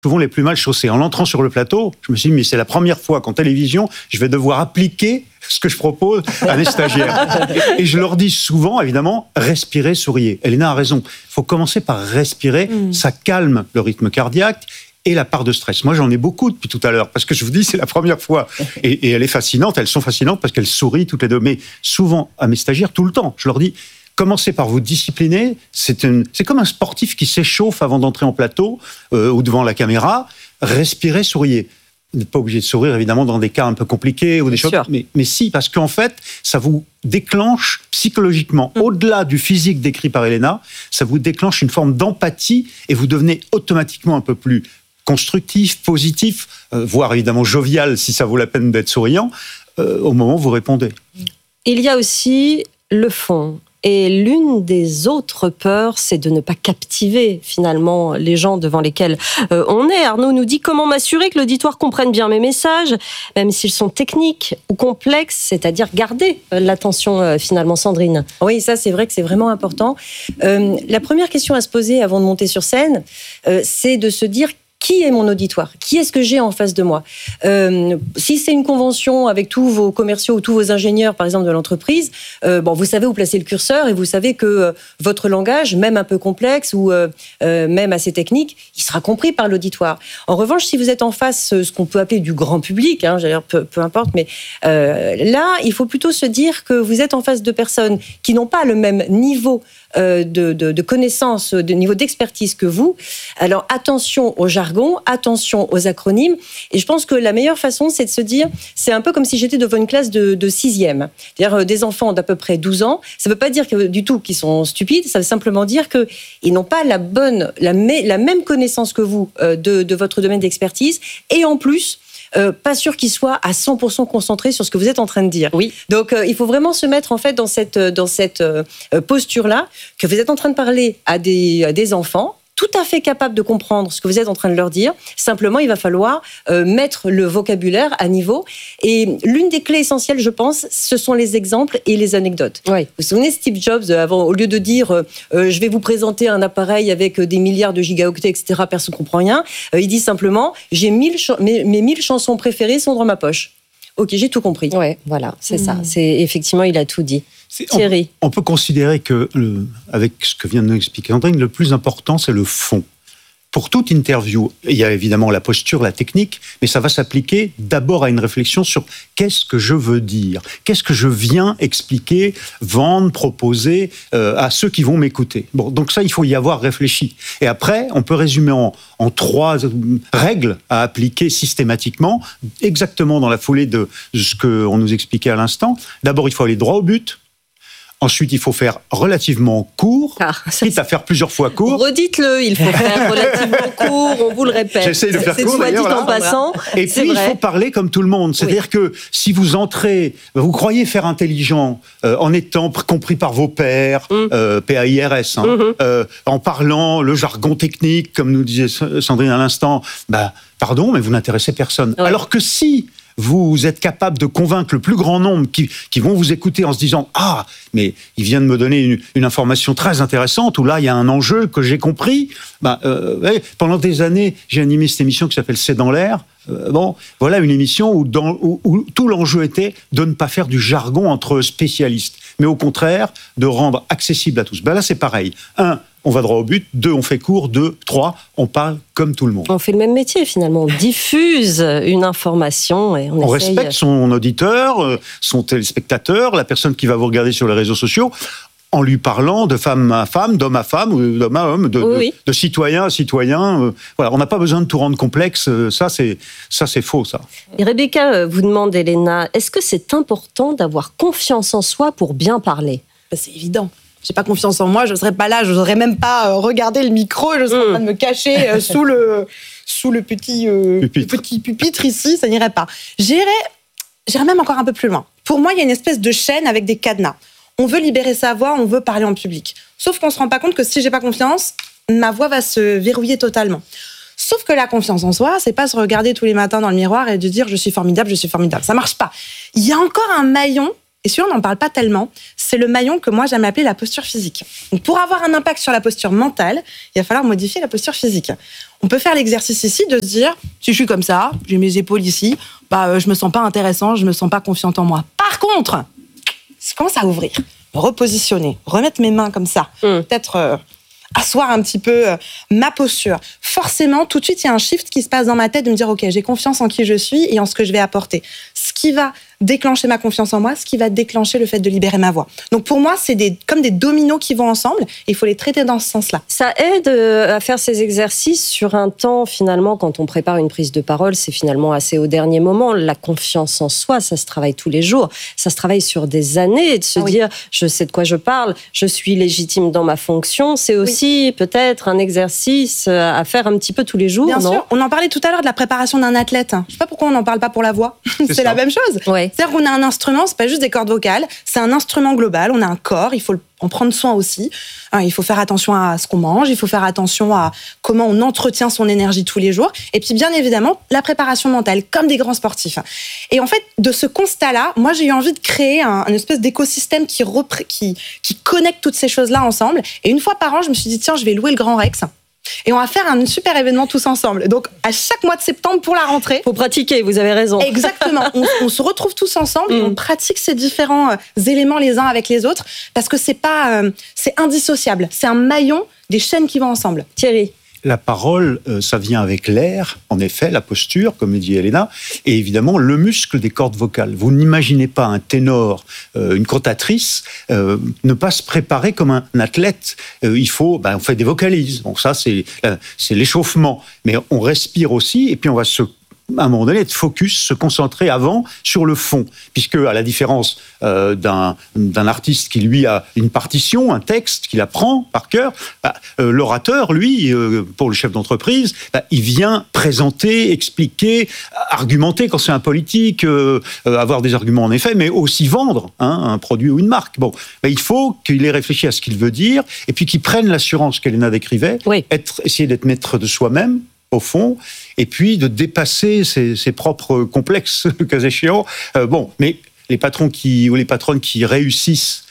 souvent les plus mal chaussés. En entrant sur le plateau, je me suis dit, mais c'est la première fois qu'en télévision, je vais devoir appliquer ce que je propose à mes stagiaires. Et je leur dis souvent, évidemment, respirez, souriez. Elena a raison. Il faut commencer par respirer. Ça calme le rythme cardiaque et la part de stress. Moi, j'en ai beaucoup depuis tout à l'heure, parce que je vous dis, c'est la première fois. Et elle est fascinante, elles sont fascinantes parce qu'elles sourient toutes les deux. Mais souvent, à mes stagiaires, tout le temps, je leur dis, commencez par vous discipliner. C'est comme un sportif qui s'échauffe avant d'entrer en plateau ou devant la caméra. Respirez, souriez. Vous n'êtes pas obligé de sourire, évidemment, dans des cas un peu compliqués ou des choses. Mais si, parce qu'en fait, ça vous déclenche psychologiquement, au-delà du physique décrit par Elena, ça vous déclenche une forme d'empathie et vous devenez automatiquement un peu plus constructif, positif, voire évidemment jovial si ça vaut la peine d'être souriant, au moment où vous répondez. Il y a aussi le fond. Et l'une des autres peurs, c'est de ne pas captiver finalement les gens devant lesquels on est. Arnaud nous dit comment m'assurer que l'auditoire comprenne bien mes messages, même s'ils sont techniques ou complexes, c'est-à-dire garder l'attention finalement, Sandrine. Oui, ça c'est vrai que c'est vraiment important. La première question à se poser avant de monter sur scène, c'est de se dire qui est mon auditoire ? Qui est-ce que j'ai en face de moi ? Si c'est une convention avec tous vos commerciaux ou tous vos ingénieurs, par exemple, de l'entreprise, vous savez où placer le curseur et vous savez que votre langage, même un peu complexe ou même assez technique, il sera compris par l'auditoire. En revanche, si vous êtes en face, ce qu'on peut appeler du grand public, peu importe, mais là, il faut plutôt se dire que vous êtes en face de personnes qui n'ont pas le même niveau de connaissances, de niveau d'expertise que vous. Alors attention au jargon, attention aux acronymes. Et je pense que la meilleure façon, c'est de se dire, c'est un peu comme si j'étais devant une classe de 6e. C'est-à-dire des enfants d'à peu près 12 ans. Ça ne veut pas dire du tout qu'ils sont stupides, ça veut simplement dire qu'ils n'ont pas la même connaissance que vous de votre domaine d'expertise. Et en plus, pas sûr qu'ils soient à 100% concentrés sur ce que vous êtes en train de dire. Oui. Donc, il faut vraiment se mettre en fait dans cette posture-là, que vous êtes en train de parler à des enfants, tout à fait capables de comprendre ce que vous êtes en train de leur dire. Simplement, il va falloir mettre le vocabulaire à niveau. Et l'une des clés essentielles, je pense, ce sont les exemples et les anecdotes. Oui. Vous vous souvenez, Steve Jobs, avant, au lieu de dire je vais vous présenter un appareil avec des milliards de gigaoctets, etc., personne ne comprend rien, il dit simplement mes 1000 chansons préférées sont dans ma poche. Ok, j'ai tout compris. Ouais, voilà, c'est ça. Effectivement, il a tout dit. Thierry. On peut considérer que, avec ce que vient de nous expliquer Sandrine, le plus important, c'est le fond. Pour toute interview, il y a évidemment la posture, la technique, mais ça va s'appliquer d'abord à une réflexion sur qu'est-ce que je veux dire, qu'est-ce que je viens expliquer, vendre, proposer à ceux qui vont m'écouter. Bon, donc ça, il faut y avoir réfléchi. Et après, on peut résumer en 3 règles à appliquer systématiquement, exactement dans la foulée de ce qu'on nous expliquait à l'instant. D'abord, il faut aller droit au but. Ensuite, il faut faire relativement court, quitte à faire plusieurs fois court. Redites-le, il faut faire relativement court, on vous le répète. J'essaie de faire court, soit dit d'ailleurs, en passant. Et puis, il faut parler comme tout le monde. C'est-à-dire que si vous entrez, vous croyez faire intelligent en étant compris par vos pairs, PAIRS, en parlant le jargon technique, comme nous disait Sandrine à l'instant, pardon, mais vous n'intéressez personne. Ouais. Alors que si vous êtes capable de convaincre le plus grand nombre qui vont vous écouter en se disant « Ah, mais il vient de me donner une information très intéressante, où là, il y a un enjeu que j'ai compris. » Pendant des années, j'ai animé cette émission qui s'appelle « C'est dans l'air ». Voilà une émission où tout l'enjeu était de ne pas faire du jargon entre spécialistes, mais au contraire, de rendre accessible à tous. Là, c'est pareil. 1, on va droit au but. 2, on fait court. 2, 3, on parle comme tout le monde. On fait le même métier, finalement. On diffuse une information et on respecte son auditeur, son téléspectateur, la personne qui va vous regarder sur les réseaux sociaux, en lui parlant de femme à femme, d'homme à femme, ou d'homme à homme, de citoyen à citoyen. Voilà, on n'a pas besoin de tout rendre complexe. Ça, c'est faux, ça. Et Rebecca vous demande, Elena, est-ce que c'est important d'avoir confiance en soi pour bien parler ? C'est évident. J'ai pas confiance en moi, je serais pas là, je n'oserais même pas regarder le micro, je serais en train de me cacher sous le petit pupitre ici, ça n'irait pas. J'irais même encore un peu plus loin. Pour moi, il y a une espèce de chaîne avec des cadenas. On veut libérer sa voix, on veut parler en public. Sauf qu'on se rend pas compte que si j'ai pas confiance, ma voix va se verrouiller totalement. Sauf que la confiance en soi, c'est pas se regarder tous les matins dans le miroir et de dire je suis formidable. Ça marche pas. Il y a encore un maillon et celui-là, on n'en parle pas tellement, c'est le maillon que moi, j'aime appeler la posture physique. Donc, pour avoir un impact sur la posture mentale, il va falloir modifier la posture physique. On peut faire l'exercice ici de se dire, si je suis comme ça, j'ai mes épaules ici, je me sens pas intéressant, je me sens pas confiante en moi. Par contre, je commence à ouvrir, repositionner, remettre mes mains comme ça, peut-être asseoir un petit peu ma posture. Forcément, tout de suite, il y a un shift qui se passe dans ma tête de me dire, OK, j'ai confiance en qui je suis et en ce que je vais apporter. Ce qui va déclencher ma confiance en moi, ce qui va déclencher le fait de libérer ma voix. Donc pour moi, c'est comme des dominos qui vont ensemble et il faut les traiter dans ce sens-là. Ça aide à faire ces exercices sur un temps, finalement, quand on prépare une prise de parole, c'est finalement assez au dernier moment. La confiance en soi, ça se travaille tous les jours. Ça se travaille sur des années, de se dire, je sais de quoi je parle, je suis légitime dans ma fonction. C'est aussi peut-être un exercice à faire un petit peu tous les jours, Bien non ? sûr, on en parlait tout à l'heure de la préparation d'un athlète. Je ne sais pas pourquoi on n'en parle pas pour la voix. C'est la même chose. Ouais. C'est-à-dire qu'on a un instrument, c'est pas juste des cordes vocales, c'est un instrument global, on a un corps, il faut en prendre soin aussi. Il faut faire attention à ce qu'on mange, il faut faire attention à comment on entretient son énergie tous les jours. Et puis bien évidemment, la préparation mentale, comme des grands sportifs. Et en fait, de ce constat-là, moi j'ai eu envie de créer un espèce d'écosystème qui connecte toutes ces choses-là ensemble. Et une fois par an, je me suis dit, tiens, je vais louer le Grand Rex. Et on va faire un super événement tous ensemble. Donc, à chaque mois de septembre pour la rentrée. Faut pratiquer, vous avez raison. Exactement. On se retrouve tous ensemble et on pratique ces différents éléments les uns avec les autres parce que c'est indissociable. C'est un maillon des chaînes qui vont ensemble. Thierry. La parole, ça vient avec l'air, en effet, la posture, comme dit Elena, et évidemment le muscle des cordes vocales. Vous n'imaginez pas un ténor, une cantatrice, ne pas se préparer comme un athlète. On fait des vocalises. Bon, ça, c'est l'échauffement. Mais on respire aussi, et puis on va à un moment donné, être focus, se concentrer avant sur le fond. Puisque, à la différence d'un artiste qui, lui, a une partition, un texte qu'il apprend par cœur, l'orateur, lui, pour le chef d'entreprise, il vient présenter, expliquer, argumenter quand c'est un politique, avoir des arguments en effet, mais aussi vendre un produit ou une marque. Bon, il faut qu'il ait réfléchi à ce qu'il veut dire, et puis qu'il prenne l'assurance qu'Elena décrivait, essayer d'être maître de soi-même, au fond, et puis de dépasser ses propres complexes, le cas échéant. Mais les patrons ou les patronnes qui réussissent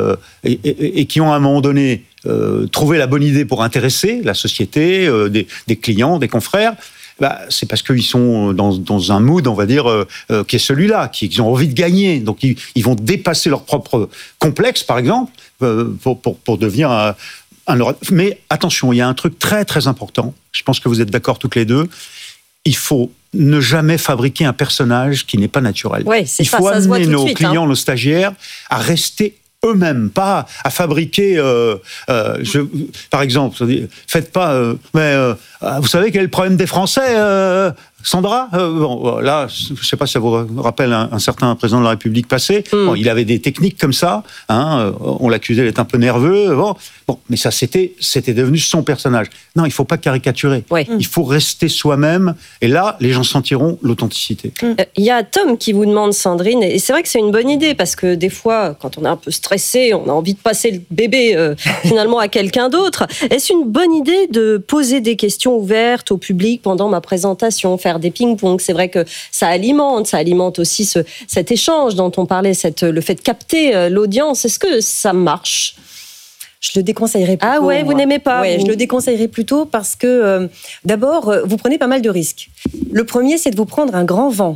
et qui ont à un moment donné trouvé la bonne idée pour intéresser la société, des clients, des confrères, c'est parce qu'ils sont dans un mood, on va dire, qui est celui-là, qu'ils ont envie de gagner. Donc ils vont dépasser leurs propres complexes, par exemple, pour devenir mais attention, il y a un truc très très important, je pense que vous êtes d'accord toutes les deux, il faut ne jamais fabriquer un personnage qui n'est pas naturel. Il faut amener nos clients, nos stagiaires à rester eux-mêmes, pas à fabriquer... par exemple, faites pas... vous savez quel est le problème des Français Sandra, là, je ne sais pas si ça vous rappelle un certain président de la République passé. Il avait des techniques comme ça. On l'accusait d'être un peu nerveux. Mais ça, c'était devenu son personnage. Non, il ne faut pas caricaturer. Il faut rester soi-même. Et là, les gens sentiront l'authenticité. Il y a Tom qui vous demande, Sandrine, et c'est vrai que c'est une bonne idée parce que des fois, quand on est un peu stressé, on a envie de passer le bébé finalement à quelqu'un d'autre. Est-ce une bonne idée de poser des questions ouvertes au public pendant ma présentation, faire des ping-pong? C'est vrai que ça alimente aussi cet échange dont on parlait, le fait de capter l'audience. Est-ce que ça marche? Je le déconseillerais plutôt. Ah ouais, vous n'aimez pas? Ouais, je le déconseillerais plutôt parce que d'abord, vous prenez pas mal de risques. Le premier, c'est de vous prendre un grand vent.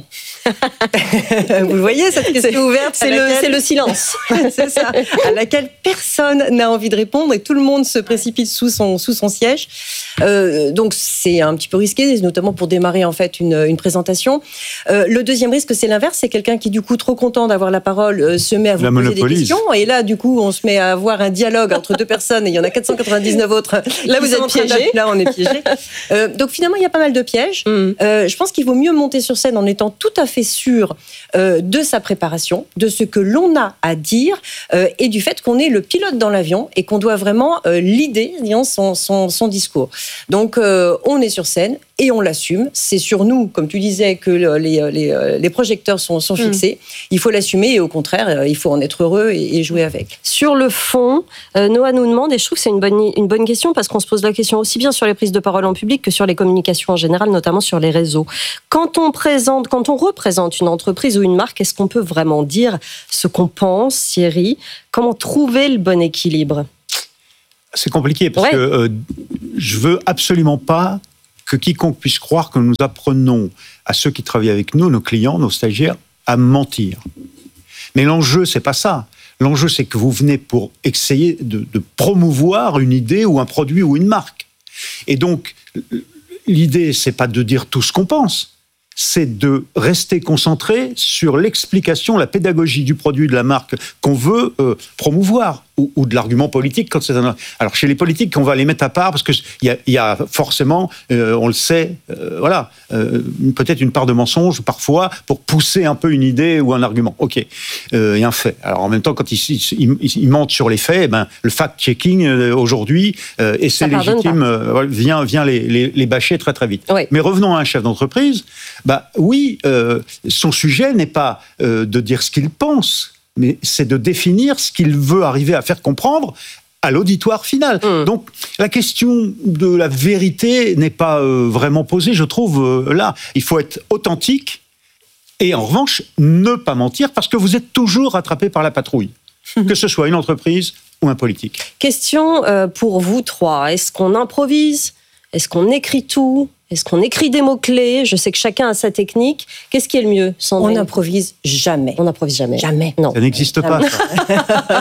Vous voyez cette question ouverte? C'est le silence. C'est ça, à laquelle personne n'a envie de répondre et tout le monde se précipite sous son siège. Donc c'est un petit peu risqué, notamment pour démarrer en fait une présentation. Le deuxième risque, c'est l'inverse, c'est quelqu'un qui du coup trop content d'avoir la parole se met à vous poser des questions et là du coup on se met à avoir un dialogue entre deux personnes et il y en a 499 autres. Là vous êtes piégés. Là on est piégés. Donc finalement il y a pas mal de pièges. Je pense qu'il vaut mieux monter sur scène en étant tout à fait sûr de sa préparation, de ce que l'on a à dire et du fait qu'on est le pilote dans l'avion et qu'on doit vraiment leader son discours. Donc on est sur scène et on l'assume. C'est sur nous, comme tu disais, que les projecteurs sont fixés. Il faut l'assumer et au contraire, il faut en être heureux et jouer avec. Sur le fond, Noah nous demande, et je trouve que c'est une bonne question parce qu'on se pose la question aussi bien sur les prises de parole en public que sur les communications en général, notamment sur les réseaux. Quand on représente présente une entreprise ou une marque, est-ce qu'on peut vraiment dire ce qu'on pense, Thierry? Comment trouver le bon équilibre? C'est compliqué parce que je veux absolument pas que quiconque puisse croire que nous apprenons à ceux qui travaillent avec nous, nos clients, nos stagiaires, à mentir. Mais l'enjeu, c'est pas ça. L'enjeu, c'est que vous venez pour essayer de promouvoir une idée ou un produit ou une marque. Et donc, l'idée, c'est pas de dire tout ce qu'on pense, c'est de rester concentré sur l'explication, la pédagogie du produit, de la marque qu'on veut promouvoir, ou de l'argument politique quand c'est un... Alors chez les politiques, on va les mettre à part parce que il y a forcément, on le sait, peut-être une part de mensonge parfois pour pousser un peu une idée ou un argument. Ok, et un fait. Alors en même temps, quand ils mentent sur les faits, le fact-checking aujourd'hui, et c'est légitime, vient les bâcher très très vite. Oui. Mais revenons à un chef d'entreprise. Oui, son sujet n'est pas de dire ce qu'il pense, mais c'est de définir ce qu'il veut arriver à faire comprendre à l'auditoire final. Donc, la question de la vérité n'est pas vraiment posée, je trouve, là. Il faut être authentique et, en revanche, ne pas mentir parce que vous êtes toujours rattrapé par la patrouille, que ce soit une entreprise ou un politique. Question pour vous trois. Est-ce qu'on improvise? Est-ce qu'on écrit tout? Est-ce qu'on écrit des mots-clés? Je sais que chacun a sa technique. Qu'est-ce qui est le mieux, Sandrine? On n'improvise jamais. On n'improvise jamais. Jamais. Non. Ça n'existe pas, ça.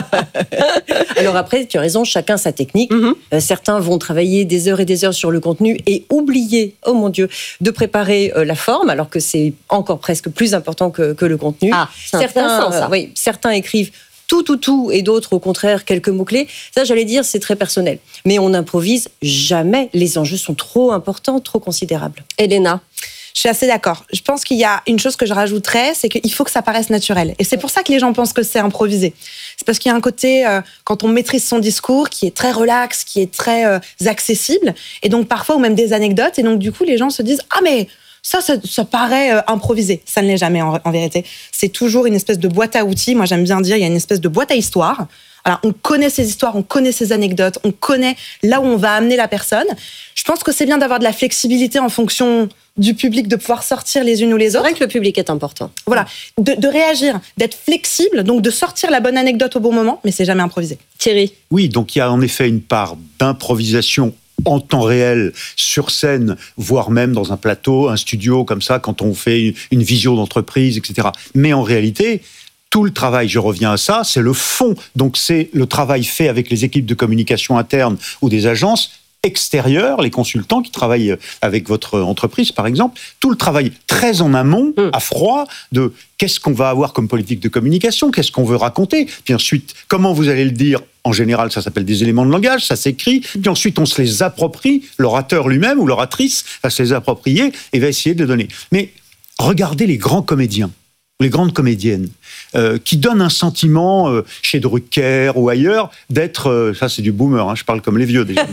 Alors après, tu as raison, chacun sa technique. Certains vont travailler des heures et des heures sur le contenu et oublier, oh mon Dieu, de préparer la forme, alors que c'est encore presque plus important que le contenu. Ah, c'est intéressant, ça. Certains écrivent tout, et d'autres, au contraire, quelques mots-clés. Ça, j'allais dire, c'est très personnel. Mais on n'improvise jamais. Les enjeux sont trop importants, trop considérables. Elena? Je suis assez d'accord. Je pense qu'il y a une chose que je rajouterais, c'est qu'il faut que ça paraisse naturel. Et c'est pour ça que les gens pensent que c'est improvisé. C'est parce qu'il y a un côté, quand on maîtrise son discours, qui est très relax, qui est très accessible, et donc parfois, ou même des anecdotes, et donc du coup, les gens se disent « Ah mais ça paraît improvisé ». Ça ne l'est jamais en vérité. C'est toujours une espèce de boîte à outils. Moi, j'aime bien dire, il y a une espèce de boîte à histoires. Alors, on connaît ces histoires, on connaît ces anecdotes, on connaît là où on va amener la personne. Je pense que c'est bien d'avoir de la flexibilité en fonction du public, de pouvoir sortir les unes ou les autres. C'est vrai que le public est important. Voilà, de réagir, d'être flexible, donc de sortir la bonne anecdote au bon moment, mais c'est jamais improvisé. Thierry? Oui, donc il y a en effet une part d'improvisation en temps réel, sur scène, voire même dans un plateau, un studio comme ça, quand on fait une visio d'entreprise, etc. Mais en réalité, tout le travail, je reviens à ça, c'est le fond. Donc c'est le travail fait avec les équipes de communication interne ou des agences extérieures, les consultants qui travaillent avec votre entreprise, par exemple. Tout le travail très en amont, à froid, de qu'est-ce qu'on va avoir comme politique de communication, qu'est-ce qu'on veut raconter, puis ensuite, comment vous allez le dire. En général, ça s'appelle des éléments de langage, ça s'écrit, puis ensuite on se les approprie, l'orateur lui-même ou l'oratrice va se les approprier et va essayer de les donner. Mais regardez les grands comédiens, les grandes comédiennes, qui donnent un sentiment, chez Drucker ou ailleurs, d'être, ça c'est du boomer, je parle comme les vieux déjà,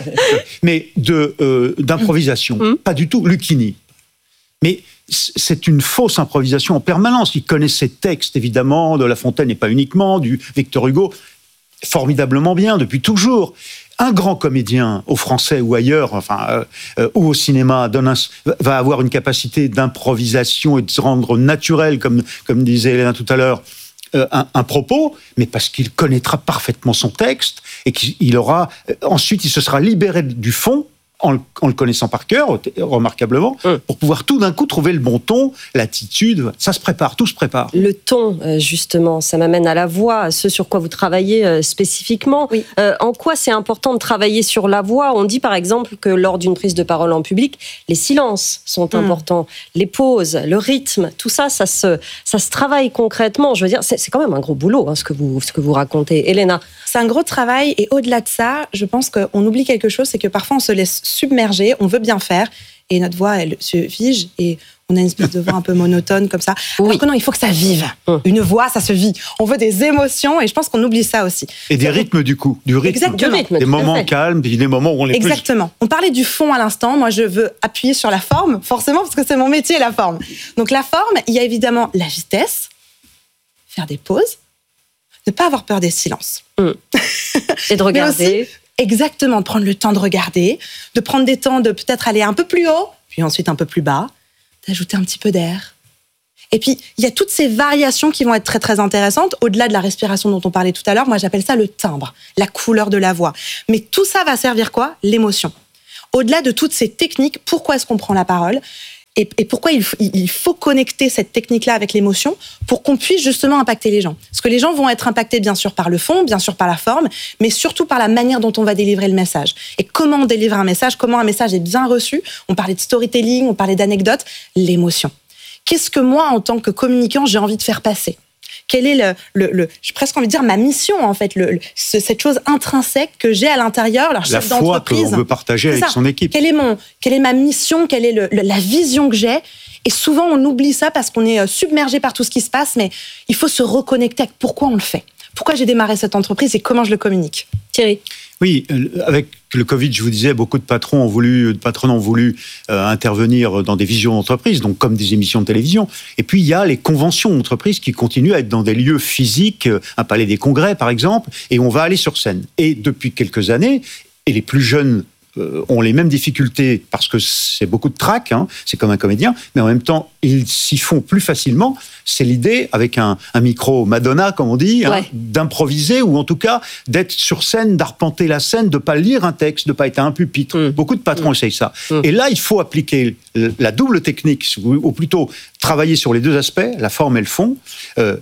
mais d'improvisation, pas du tout, Lucchini. Mais c'est une fausse improvisation en permanence. Il connaît ses textes, évidemment, de La Fontaine et pas uniquement, du Victor Hugo, formidablement bien, depuis toujours. Un grand comédien, au français ou ailleurs, ou au cinéma, va avoir une capacité d'improvisation et de se rendre naturel, comme disait Hélène tout à l'heure, un propos, mais parce qu'il connaîtra parfaitement son texte et qu'il aura... Ensuite, il se sera libéré du fond, en le connaissant par cœur, remarquablement, pour pouvoir tout d'un coup trouver le bon ton, l'attitude. Ça se prépare, tout se prépare. Le ton, justement, ça m'amène à la voix, à ce sur quoi vous travaillez spécifiquement. Oui. En quoi c'est important de travailler sur la voix? On dit par exemple que lors d'une prise de parole en public, les silences sont importants, les pauses, le rythme, tout ça, ça se travaille concrètement. Je veux dire, c'est quand même un gros boulot, ce que vous racontez. Elena? C'est un gros travail, et au-delà de ça, je pense qu'on oublie quelque chose, c'est que parfois on se laisse submerger, on veut bien faire, et notre voix, elle se fige, et on a une espèce de voix un peu monotone comme ça. Oui. Alors que non, il faut que ça vive. Une voix, ça se vit. On veut des émotions, et je pense qu'on oublie ça aussi. Et des rythmes, du coup. Du rythme. Exactement. Des moments calmes, puis des moments où on est plus... Exactement. On parlait du fond à l'instant. Moi, je veux appuyer sur la forme, forcément, parce que c'est mon métier, la forme. Donc, la forme, il y a évidemment la vitesse, faire des pauses, ne pas avoir peur des silences. Et de regarder. Aussi, exactement, de prendre le temps de regarder, de prendre des temps de peut-être aller un peu plus haut, puis ensuite un peu plus bas, d'ajouter un petit peu d'air. Et puis, il y a toutes ces variations qui vont être très, très intéressantes. Au-delà de la respiration dont on parlait tout à l'heure, moi, j'appelle ça le timbre, la couleur de la voix. Mais tout ça va servir quoi ? L'émotion. Au-delà de toutes ces techniques, pourquoi est-ce qu'on prend la parole ? Et pourquoi il faut connecter cette technique-là avec l'émotion pour qu'on puisse justement impacter les gens. Parce que les gens vont être impactés bien sûr par le fond, bien sûr par la forme, mais surtout par la manière dont on va délivrer le message. Et comment on délivre un message, comment un message est bien reçu. On parlait de storytelling, on parlait d'anecdotes, l'émotion. Qu'est-ce que moi, en tant que communicant, j'ai envie de faire passer ? Quel est j'ai presque envie de dire ma mission en fait, cette chose intrinsèque que j'ai à l'intérieur, leur chef d'entreprise. La foi qu'on veut partager avec son équipe. Quelle est ma mission, quelle est la vision que j'ai. Et souvent on oublie ça parce qu'on est submergé par tout ce qui se passe, mais il faut se reconnecter avec pourquoi on le fait. Pourquoi j'ai démarré cette entreprise et comment je le communique. Thierry. Oui, avec le Covid, je vous disais, beaucoup de patrons ont voulu intervenir dans des visions d'entreprise, donc comme des émissions de télévision. Et puis, il y a les conventions d'entreprise qui continuent à être dans des lieux physiques, un palais des congrès, par exemple, et on va aller sur scène. Et depuis quelques années, et les plus jeunes ont les mêmes difficultés parce que c'est beaucoup de trac, c'est comme un comédien, mais en même temps, ils s'y font plus facilement. C'est l'idée, avec un micro Madonna, comme on dit, d'improviser ou en tout cas d'être sur scène, d'arpenter la scène, de ne pas lire un texte, de ne pas être à un pupitre. Beaucoup de patrons essayent ça. Et là, il faut appliquer la double technique, ou plutôt travailler sur les deux aspects, la forme et le fond. Pourquoi ?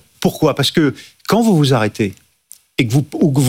Parce que quand vous vous arrêtez, et que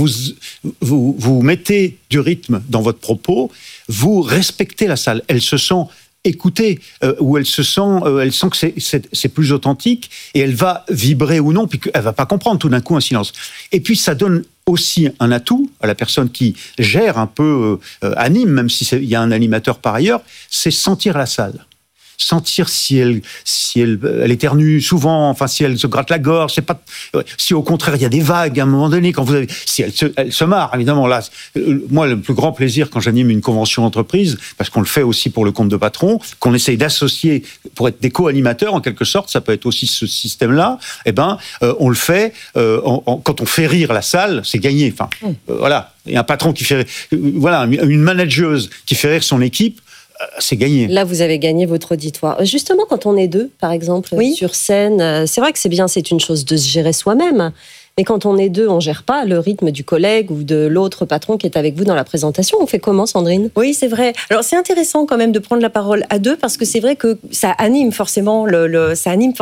vous mettez du rythme dans votre propos, vous respectez la salle. Elle se sent écoutée, ou elle sent que c'est plus authentique, et elle va vibrer ou non, puis qu'elle va pas comprendre tout d'un coup un silence. Et puis ça donne aussi un atout à la personne qui gère un peu, anime, même s'il y a un animateur par ailleurs, c'est sentir la salle. Sentir si elle éternue souvent, enfin si elle se gratte la gorge, si au contraire il y a des vagues à un moment donné, si elle se marre, évidemment. Là, moi, le plus grand plaisir quand j'anime une convention d'entreprise, parce qu'on le fait aussi pour le compte de patron, qu'on essaye d'associer pour être des co-animateurs en quelque sorte, ça peut être aussi ce système-là. On le fait quand on fait rire la salle, c'est gagné. Enfin, voilà. Et un patron qui fait, une manageuse qui fait rire son équipe. C'est gagné. Là, vous avez gagné votre auditoire. Justement, quand on est deux, par exemple, sur scène, c'est vrai que c'est bien, c'est une chose de se gérer soi-même. Mais quand on est deux, on ne gère pas le rythme du collègue ou de l'autre patron qui est avec vous dans la présentation. On fait comment, Sandrine ? Oui, c'est vrai. Alors, c'est intéressant quand même de prendre la parole à deux parce que c'est vrai que ça anime forcément le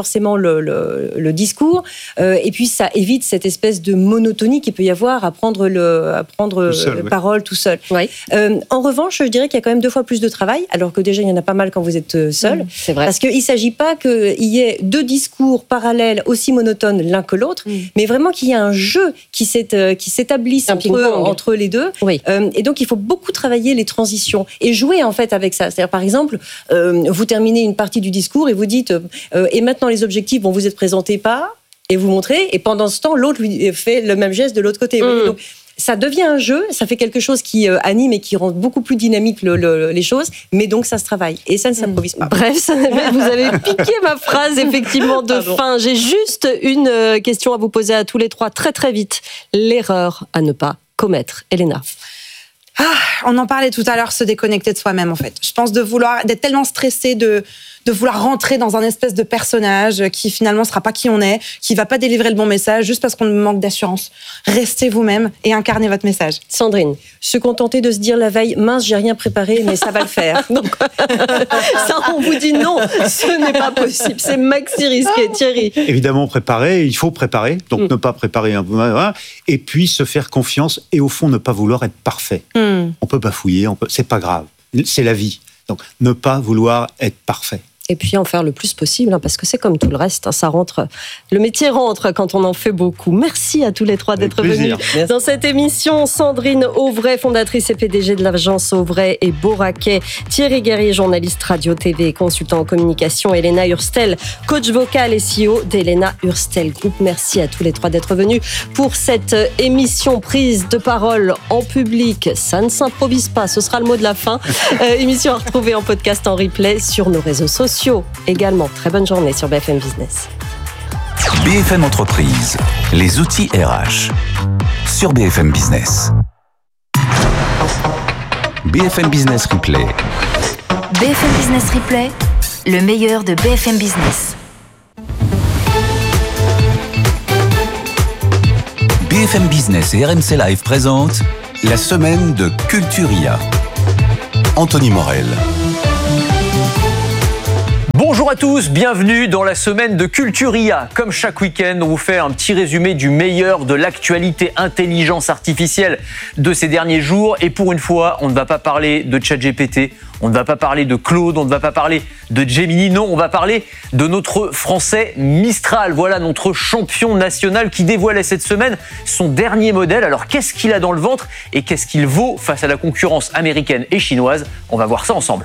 discours et puis ça évite cette espèce de monotonie qu'il peut y avoir à prendre parole tout seul. Oui. En revanche, je dirais qu'il y a quand même 2 fois plus de travail, alors que déjà, il y en a pas mal quand vous êtes seul. C'est vrai. Parce qu'il ne s'agit pas qu'il y ait 2 discours parallèles aussi monotones l'un que l'autre, mais vraiment qu'il y a un jeu qui s'établisse entre les deux. Oui. Et donc, il faut beaucoup travailler les transitions et jouer en fait avec ça. C'est-à-dire, par exemple, vous terminez une partie du discours et vous dites et maintenant les objectifs, vous êtes présentés par... Et vous montrez, et pendant ce temps, l'autre lui fait le même geste de l'autre côté. Donc, ça devient un jeu, ça fait quelque chose qui anime et qui rend beaucoup plus dynamique les choses, mais donc ça se travaille. Et ça ne s'improvise pas. Bref, vous avez piqué ma phrase, effectivement, de fin. J'ai juste une question à vous poser à tous les trois, très très vite. L'erreur à ne pas commettre. Elena. On en parlait tout à l'heure, se déconnecter de soi-même, en fait. Je pense d'être tellement stressé de vouloir rentrer dans un espèce de personnage qui finalement sera pas qui on est, qui va pas délivrer le bon message juste parce qu'on manque d'assurance. Restez vous-même et incarnez votre message. Sandrine. Se contenter de se dire la veille, mince, j'ai rien préparé, mais ça va le faire. Donc, ça, on vous dit non, ce n'est pas possible. C'est maxi risqué. Thierry. Évidemment, il faut préparer, donc ne pas préparer un peu, et puis se faire confiance et au fond ne pas vouloir être parfait. On peut bafouiller, c'est pas grave, c'est la vie. Donc ne pas vouloir être parfait. Et puis en faire le plus possible, parce que c'est comme tout le reste, ça rentre. Le métier rentre quand on en fait beaucoup. Merci à tous les trois d'être venus dans cette émission. Sandrine Auvray, fondatrice et PDG de l'agence Auvray et Boraquet. Thierry Guerrier, journaliste radio, TV et consultant en communication. Elena Hurstel, coach vocal et CEO d'Elena Hurstel Group. Merci à tous les trois d'être venus pour cette émission prise de parole en public. Ça ne s'improvise pas, ce sera le mot de la fin. Émission à retrouver en podcast, en replay sur nos réseaux sociaux. Également, très bonne journée sur BFM Business. BFM Entreprise, les outils RH sur BFM Business. BFM Business Replay. BFM Business Replay, le meilleur de BFM Business. BFM Business et RMC Live présentent la semaine de Culturia. Anthony Morel. Bonjour à tous, bienvenue dans la semaine de Culturia. Comme chaque week-end, on vous fait un petit résumé du meilleur de l'actualité intelligence artificielle de ces derniers jours. Et pour une fois, on ne va pas parler de ChatGPT, on ne va pas parler de Claude, on ne va pas parler de Gemini. Non, on va parler de notre Français Mistral. Voilà notre champion national qui dévoilait cette semaine son dernier modèle. Alors qu'est-ce qu'il a dans le ventre et qu'est-ce qu'il vaut face à la concurrence américaine et chinoise? On va voir ça ensemble.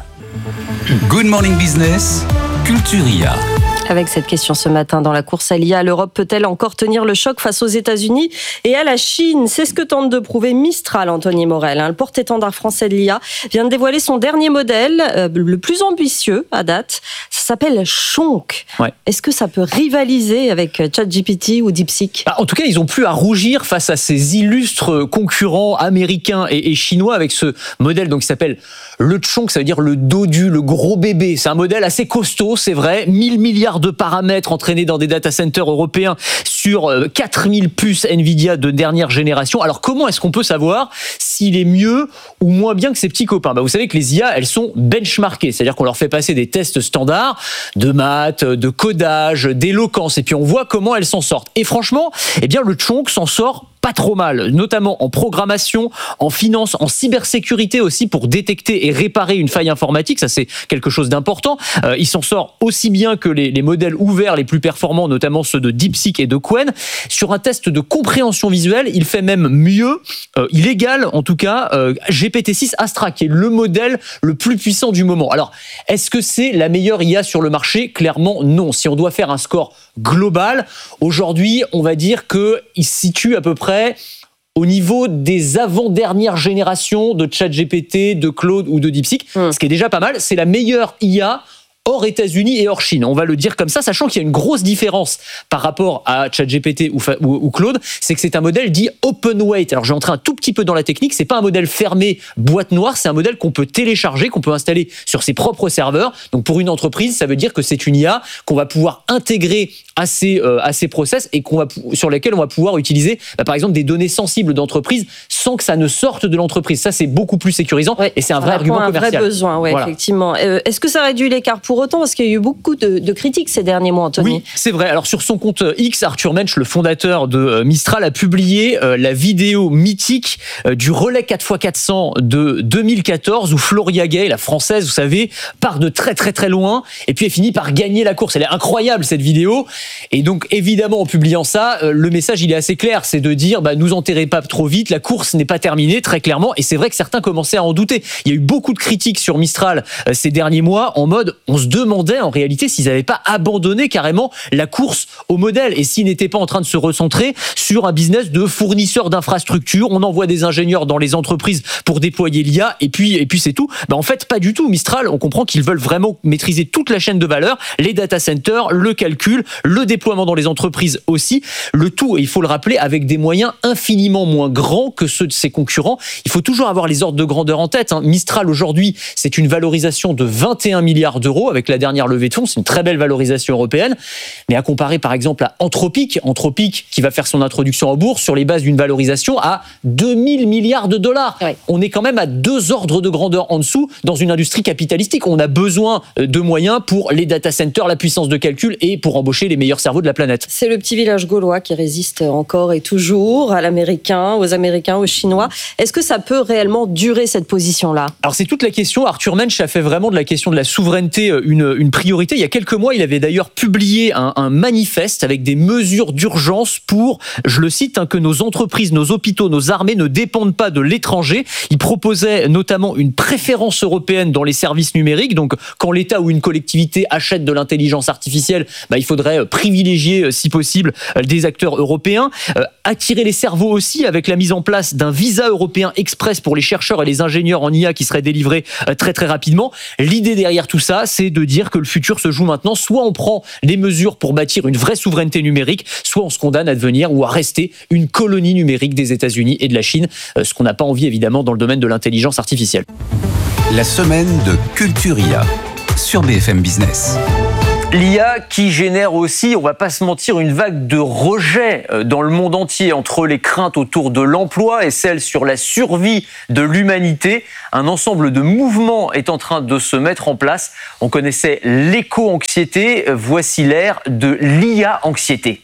Good Morning Business, Culturia. Avec cette question ce matin dans la course à l'IA, l'Europe peut-elle encore tenir le choc face aux États-Unis et à la Chine? C'est ce que tente de prouver Mistral, Anthony Morel. Le porte-étendard français de l'IA vient de dévoiler son dernier modèle, le plus ambitieux à date. Ça s'appelle Chonk. Ouais. Est-ce que ça peut rivaliser avec ChatGPT ou DeepSeek? En tout cas, ils n'ont plus à rougir face à ces illustres concurrents américains et chinois avec ce modèle donc, qui s'appelle le Chonk, ça veut dire le dodu, le gros bébé. C'est un modèle assez costaud, c'est vrai, 1000 milliards de paramètres entraînés dans des data centers européens sur 4000 puces Nvidia de dernière génération. Alors comment est-ce qu'on peut savoir s'il est mieux ou moins bien que ses petits copains? Vous savez que les IA, elles sont benchmarkées, c'est-à-dire qu'on leur fait passer des tests standards de maths, de codage, d'éloquence, et puis on voit comment elles s'en sortent. Et franchement, eh bien le Chonk s'en sort pas trop mal, notamment en programmation, en finance, en cybersécurité aussi pour détecter et réparer une faille informatique. Ça, c'est quelque chose d'important. Il s'en sort aussi bien que les modèles ouverts les plus performants, notamment ceux de DeepSeek et de Qwen. Sur un test de compréhension visuelle, il fait même mieux, il égale en tout cas GPT-6 Astra, qui est le modèle le plus puissant du moment. Alors, est-ce que c'est la meilleure IA sur le marché? Clairement, non. Si on doit faire un score global, aujourd'hui, on va dire qu'il se situe à peu près au niveau des avant-dernières générations de ChatGPT, de Claude ou de DeepSeek, ce qui est déjà pas mal. C'est la meilleure IA hors États-Unis et hors Chine. On va le dire comme ça, sachant qu'il y a une grosse différence par rapport à ChatGPT ou Claude, c'est que c'est un modèle dit open weight. Alors, je vais entrer un tout petit peu dans la technique. C'est pas un modèle fermé, boîte noire. C'est un modèle qu'on peut télécharger, qu'on peut installer sur ses propres serveurs. Donc, pour une entreprise, ça veut dire que c'est une IA qu'on va pouvoir intégrer à ses process et sur lesquels on va pouvoir utiliser, par exemple, des données sensibles d'entreprise sans que ça ne sorte de l'entreprise. Ça, c'est beaucoup plus sécurisant et c'est un vrai argument commercial. Un vrai besoin, voilà. Effectivement. Est-ce que ça réduit l'écart pour autant? Parce qu'il y a eu beaucoup de critiques ces derniers mois, Anthony. Oui, c'est vrai. Alors, sur son compte X, Arthur Mensch, le fondateur de Mistral, a publié la vidéo mythique du relais 4x400 de 2014 où Floria Gay, la française, vous savez, part de très très très loin et puis elle finit par gagner la course. Elle est incroyable, cette vidéo. Et donc, évidemment, en publiant ça, le message, il est assez clair. C'est de dire, nous enterrez pas trop vite, la course n'est pas terminée, très clairement. Et c'est vrai que certains commençaient à en douter. Il y a eu beaucoup de critiques sur Mistral ces derniers mois en mode, on se demandait en réalité s'ils n'avaient pas abandonné carrément la course au modèle et s'ils n'étaient pas en train de se recentrer sur un business de fournisseur d'infrastructures. On envoie des ingénieurs dans les entreprises pour déployer l'IA et puis c'est tout. En fait, pas du tout. Mistral, on comprend qu'ils veulent vraiment maîtriser toute la chaîne de valeur, les data centers, le calcul, le déploiement dans les entreprises aussi. Le tout, il faut le rappeler, avec des moyens infiniment moins grands que ceux de ses concurrents. Il faut toujours avoir les ordres de grandeur en tête. Mistral, aujourd'hui, c'est une valorisation de 21 milliards d'euros avec la dernière levée de fonds. C'est une très belle valorisation européenne. Mais à comparer, par exemple, à Anthropic qui va faire son introduction en bourse sur les bases d'une valorisation à 2000 milliards de dollars. Oui. On est quand même à 2 ordres de grandeur en dessous dans une industrie capitalistique. On a besoin de moyens pour les data centers, la puissance de calcul et pour embaucher les meilleurs cerveaux de la planète. C'est le petit village gaulois qui résiste encore et toujours à l'américain, aux Américains, aux Chinois. Est-ce que ça peut réellement durer cette position-là? Alors c'est toute la question. Arthur Mensch a fait vraiment de la question de la souveraineté une priorité. Il y a quelques mois, il avait d'ailleurs publié un manifeste avec des mesures d'urgence pour, je le cite, que nos entreprises, nos hôpitaux, nos armées ne dépendent pas de l'étranger. Il proposait notamment une préférence européenne dans les services numériques. Donc quand l'État ou une collectivité achète de l'intelligence artificielle, il faudrait privilégier, si possible, des acteurs européens. Attirer les cerveaux aussi avec la mise en place d'un visa européen express pour les chercheurs et les ingénieurs en IA qui serait délivré très très rapidement. L'idée derrière tout ça, c'est de dire que le futur se joue maintenant. Soit on prend les mesures pour bâtir une vraie souveraineté numérique, soit on se condamne à devenir ou à rester une colonie numérique des États-Unis et de la Chine, ce qu'on n'a pas envie évidemment dans le domaine de l'intelligence artificielle. La semaine de Culturia sur BFM Business. L'IA qui génère aussi, on va pas se mentir, une vague de rejet dans le monde entier entre les craintes autour de l'emploi et celles sur la survie de l'humanité. Un ensemble de mouvements est en train de se mettre en place. On connaissait l'éco-anxiété, voici l'ère de l'IA-anxiété.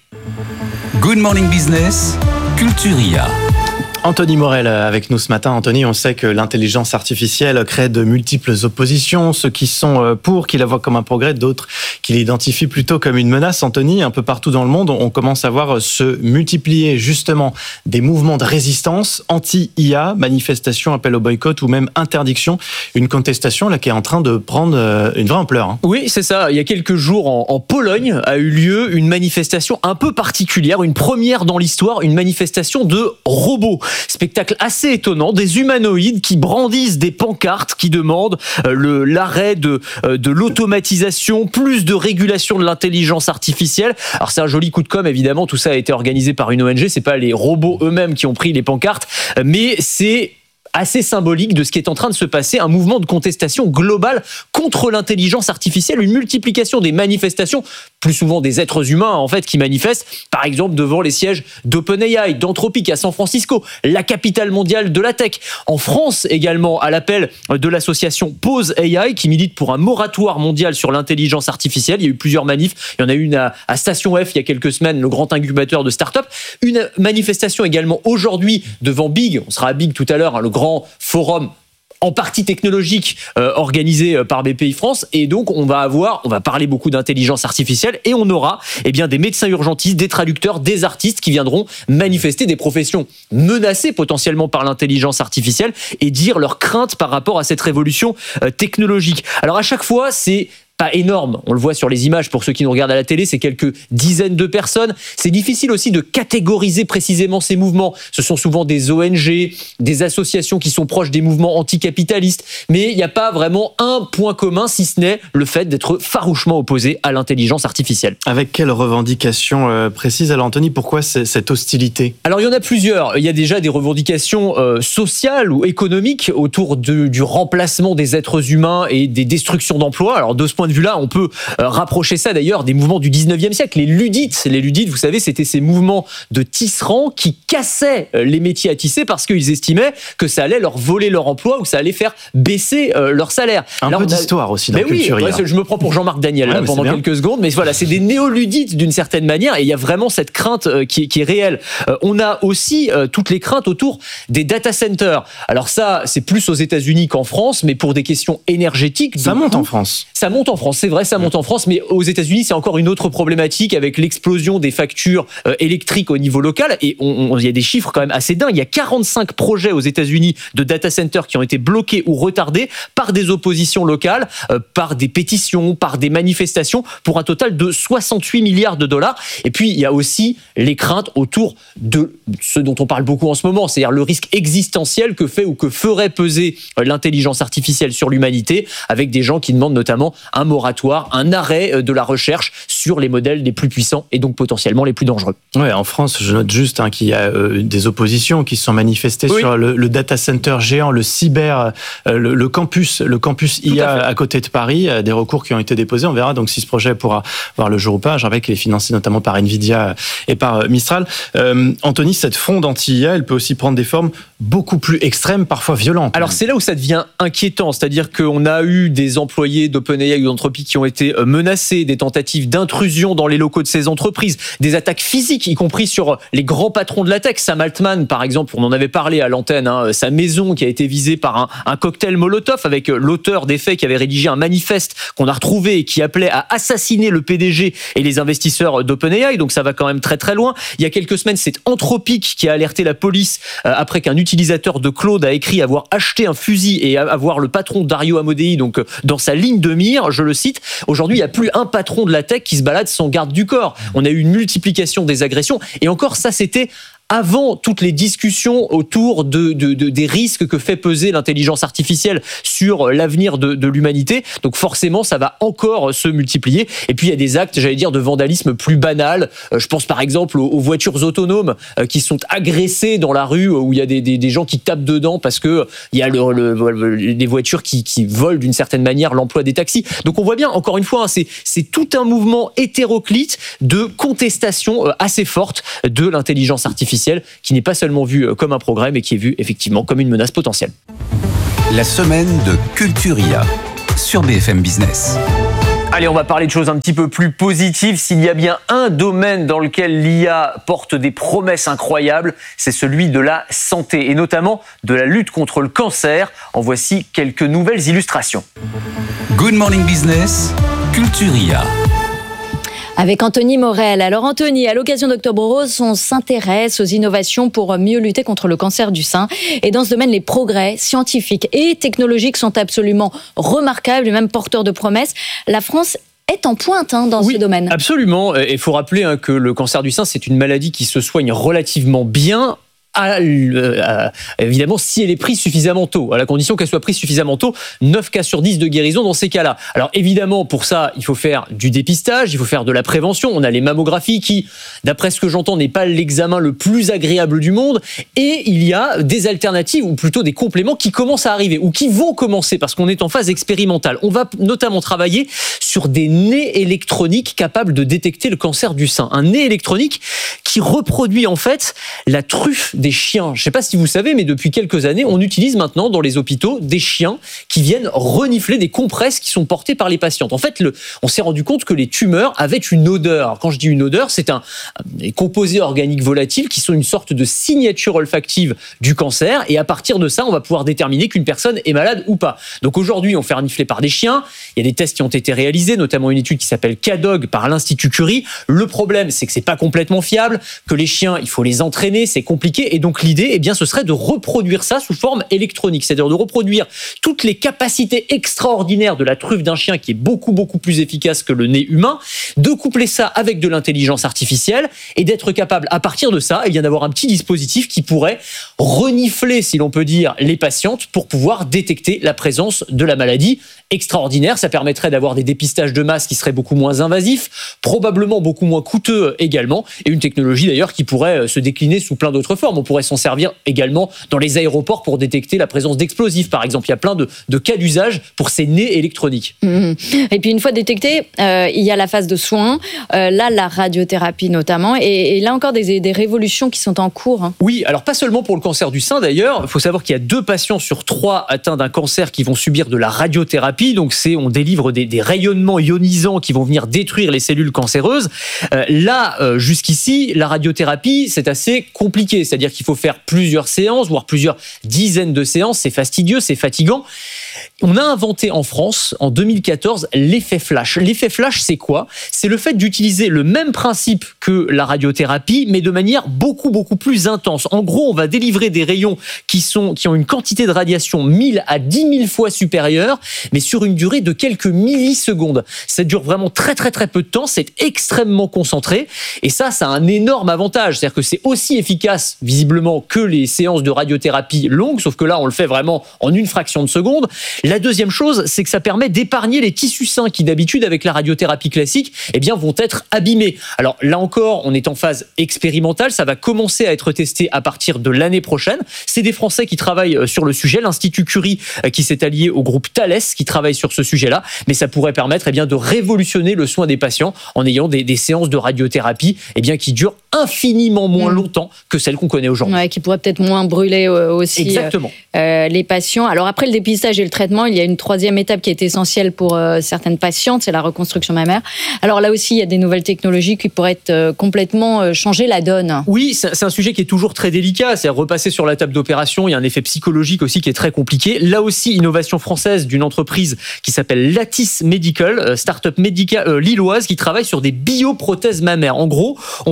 Good Morning Business, Culture IA. Anthony Morel avec nous ce matin. Anthony, on sait que l'intelligence artificielle crée de multiples oppositions. Ceux qui sont pour, qui la voient comme un progrès, d'autres qui l'identifient plutôt comme une menace. Anthony, un peu partout dans le monde, on commence à voir se multiplier justement des mouvements de résistance anti-IA, manifestations, appel au boycott ou même interdiction. Une contestation là qui est en train de prendre une vraie ampleur. Oui, c'est ça. Il y a quelques jours, en Pologne, a eu lieu une manifestation un peu particulière, une première dans l'histoire, une manifestation de robots. Spectacle assez étonnant, des humanoïdes qui brandissent des pancartes qui demandent l'arrêt de l'automatisation, plus de régulation de l'intelligence artificielle. Alors c'est un joli coup de com', évidemment, tout ça a été organisé par une ONG, c'est pas les robots eux-mêmes qui ont pris les pancartes, mais c'est assez symbolique de ce qui est en train de se passer, un mouvement de contestation globale contre l'intelligence artificielle, une multiplication des manifestations, plus souvent des êtres humains en fait qui manifestent, par exemple devant les sièges d'OpenAI, d'Anthropic à San Francisco, la capitale mondiale de la tech. En France également, à l'appel de l'association Pause AI qui milite pour un moratoire mondial sur l'intelligence artificielle. Il y a eu plusieurs manifs, il y en a une à Station F il y a quelques semaines, le grand incubateur de start-up. Une manifestation également aujourd'hui devant Big, on sera à Big tout à l'heure, hein, le grand forum en partie technologique organisé par BPI France, et donc on va parler beaucoup d'intelligence artificielle et on aura des médecins urgentistes, des traducteurs, des artistes qui viendront manifester, des professions menacées potentiellement par l'intelligence artificielle et dire leurs craintes par rapport à cette révolution technologique. Alors à chaque fois, c'est pas énorme, on le voit sur les images pour ceux qui nous regardent à la télé, c'est quelques dizaines de personnes. C'est difficile aussi de catégoriser précisément ces mouvements. Ce sont souvent des ONG, des associations qui sont proches des mouvements anticapitalistes, mais il n'y a pas vraiment un point commun si ce n'est le fait d'être farouchement opposé à l'intelligence artificielle. Avec quelles revendications précises, alors Anthony, pourquoi cette hostilité ? Alors il y en a plusieurs. Il y a déjà des revendications sociales ou économiques autour du remplacement des êtres humains et des destructions d'emplois. Alors de ce point de vue-là, on peut rapprocher ça d'ailleurs des mouvements du 19e siècle. Les ludites, vous savez, c'était ces mouvements de tisserands qui cassaient les métiers à tisser parce qu'ils estimaient que ça allait leur voler leur emploi ou ça allait faire baisser leur salaire. Un peu d'histoire aussi dans Culture IA. Je me prends pour Jean-Marc Daniel là, pendant quelques secondes, mais voilà, c'est des néoludites d'une certaine manière et il y a vraiment cette crainte qui est réelle. On a aussi toutes les craintes autour des data centers. Alors ça, c'est plus aux États-Unis qu'en France, mais pour des questions énergétiques. Ça monte en France. Ça monte en France, c'est vrai, ça monte en France, mais aux États-Unis, c'est encore une autre problématique avec l'explosion des factures électriques au niveau local. Et il y a des chiffres quand même assez dingues. Il y a 45 projets aux États-Unis de data centers qui ont été bloqués ou retardés par des oppositions locales, par des pétitions, par des manifestations, pour un total de 68 milliards de dollars. Et puis, il y a aussi les craintes autour de ce dont on parle beaucoup en ce moment, c'est-à-dire le risque existentiel que fait ou que ferait peser l'intelligence artificielle sur l'humanité, avec des gens qui demandent notamment un moratoire, un arrêt de la recherche sur les modèles les plus puissants et donc potentiellement les plus dangereux. Ouais, en France, je note juste qu'il y a des oppositions qui se sont manifestées sur le data center géant, le campus IA à côté de Paris, des recours qui ont été déposés. On verra donc si ce projet pourra voir le jour ou pas. Je rappelle qu'il est financé notamment par Nvidia et par Mistral. Anthony, cette fronde anti-IA, elle peut aussi prendre des formes beaucoup plus extrêmes, parfois violentes. Alors c'est là où ça devient inquiétant, c'est-à-dire qu'on a eu des employés d'OpenAI ou d'Anthropic qui ont été menacés, des tentatives d'intrusion dans les locaux de ces entreprises, des attaques physiques, y compris sur les grands patrons de la tech. Sam Altman, par exemple, on en avait parlé à l'antenne, sa maison qui a été visée par un cocktail Molotov avec l'auteur des faits qui avait rédigé un manifeste qu'on a retrouvé et qui appelait à assassiner le PDG et les investisseurs d'OpenAI, donc ça va quand même très très loin. Il y a quelques semaines, c'est Anthropic qui a alerté la police après qu'un utilisateur de Claude a écrit avoir acheté un fusil et avoir le patron Dario Amodei donc dans sa ligne de mire, je le cite. Aujourd'hui, il n'y a plus un patron de la tech qui se balade sans garde du corps. On a eu une multiplication des agressions et encore ça, c'était avant toutes les discussions autour des risques que fait peser l'intelligence artificielle sur l'avenir de l'humanité. Donc forcément, ça va encore se multiplier. Et puis il y a des actes, j'allais dire, de vandalisme plus banal. Je pense par exemple aux voitures autonomes qui sont agressées dans la rue, où il y a des gens qui tapent dedans parce que il y a des voitures qui volent d'une certaine manière l'emploi des taxis. Donc on voit bien, encore une fois, c'est tout un mouvement hétéroclite de contestation assez forte de l'intelligence artificielle, qui n'est pas seulement vue comme un progrès, mais qui est vue effectivement comme une menace potentielle. La semaine de Culturia sur BFM Business. Allez, on va parler de choses un petit peu plus positives. S'il y a bien un domaine dans lequel l'IA porte des promesses incroyables, c'est celui de la santé, et notamment de la lutte contre le cancer. En voici quelques nouvelles illustrations. Good Morning Business, Culturia. Avec Anthony Morel. Alors Anthony, à l'occasion d'Octobre Rose, on s'intéresse aux innovations pour mieux lutter contre le cancer du sein. Et dans ce domaine, les progrès scientifiques et technologiques sont absolument remarquables et même porteurs de promesses. La France est en pointe dans ce domaine. Absolument. Et il faut rappeler que le cancer du sein, c'est une maladie qui se soigne relativement bien. Évidemment, si elle est prise suffisamment tôt, à la condition qu'elle soit prise suffisamment tôt, 9 cas sur 10 de guérison dans ces cas-là. Alors évidemment, pour ça, il faut faire du dépistage, il faut faire de la prévention. On a les mammographies qui, d'après ce que j'entends, n'est pas l'examen le plus agréable du monde. Et il y a des alternatives, ou plutôt des compléments qui commencent à arriver, ou qui vont commencer, parce qu'on est en phase expérimentale. On va notamment travailler sur des nez électroniques capables de détecter le cancer du sein. Un nez électronique qui reproduit en fait la truffe des chiens. Je ne sais pas si vous savez, mais depuis quelques années, on utilise maintenant dans les hôpitaux des chiens qui viennent renifler des compresses qui sont portées par les patientes. En fait, on s'est rendu compte que les tumeurs avaient une odeur. Alors, quand je dis une odeur, c'est des composés organiques volatiles qui sont une sorte de signature olfactive du cancer. Et à partir de ça, on va pouvoir déterminer qu'une personne est malade ou pas. Donc aujourd'hui, on fait renifler par des chiens. Il y a des tests qui ont été réalisés, notamment une étude qui s'appelle CADOG par l'Institut Curie. Le problème, c'est que c'est pas complètement fiable, que les chiens, il faut les entraîner, c'est compliqué. Et donc l'idée, ce serait de reproduire ça sous forme électronique, c'est-à-dire de reproduire toutes les capacités extraordinaires de la truffe d'un chien, qui est beaucoup, beaucoup plus efficace que le nez humain, de coupler ça avec de l'intelligence artificielle et d'être capable, à partir de ça, d'avoir un petit dispositif qui pourrait renifler, si l'on peut dire, les patientes pour pouvoir détecter la présence de la maladie. Extraordinaire, ça permettrait d'avoir des dépistages de masse qui seraient beaucoup moins invasifs, probablement beaucoup moins coûteux également, et une technologie d'ailleurs qui pourrait se décliner sous plein d'autres formes. On pourrait s'en servir également dans les aéroports pour détecter la présence d'explosifs, par exemple. Il y a plein de cas d'usage pour ces nez électroniques. Et puis une fois détecté, il y a la phase de soins, là la radiothérapie notamment, et là encore des révolutions qui sont en cours. Oui, alors pas seulement pour le cancer du sein d'ailleurs. Il faut savoir qu'il y a 2 patients sur 3 atteints d'un cancer qui vont subir de la radiothérapie. Donc on délivre des rayonnements ionisants qui vont venir détruire les cellules cancéreuses. Jusqu'ici, la radiothérapie, c'est assez compliqué. C'est-à-dire qu'il faut faire plusieurs séances, voire plusieurs dizaines de séances. C'est fastidieux, c'est fatigant. On a inventé en France, en 2014, l'effet flash. L'effet flash, c'est quoi ? C'est le fait d'utiliser le même principe que la radiothérapie, mais de manière beaucoup, beaucoup plus intense. En gros, on va délivrer des rayons qui ont une quantité de radiation 1000 à 10 000 fois supérieure, mais sur une durée de quelques millisecondes. Ça dure vraiment très, très, très peu de temps. C'est extrêmement concentré. Et ça a un énorme avantage. C'est-à-dire que c'est aussi efficace, visiblement, que les séances de radiothérapie longues, sauf que là, on le fait vraiment en une fraction de seconde. La deuxième chose, c'est que ça permet d'épargner les tissus sains qui, d'habitude, avec la radiothérapie classique, vont être abîmés. Alors là encore, on est en phase expérimentale. Ça va commencer à être testé à partir de l'année prochaine. C'est des Français qui travaillent sur le sujet. L'Institut Curie, qui s'est allié au groupe Thales, qui travaille sur ce sujet-là. Mais ça pourrait permettre de révolutionner le soin des patients en ayant des séances de radiothérapie qui durent infiniment moins longtemps que celles qu'on connaît aujourd'hui. Ouais, qui pourraient peut-être moins brûler aussi. Exactement. Les patients. Alors après le dépistage et le traitement, il y a une 3e étape qui est essentielle pour certaines patientes, c'est la reconstruction mammaire. Alors là aussi, il y a des nouvelles technologies qui pourraient complètement changer la donne. Oui, c'est un sujet qui est toujours très délicat. C'est repasser sur la table d'opération. Il y a un effet psychologique aussi qui est très compliqué. Là aussi, innovation française d'une entreprise qui s'appelle Lattice Medical, start-up médicale lilloise qui travaille sur des bioprothèses mammaires. En gros, on va utiliser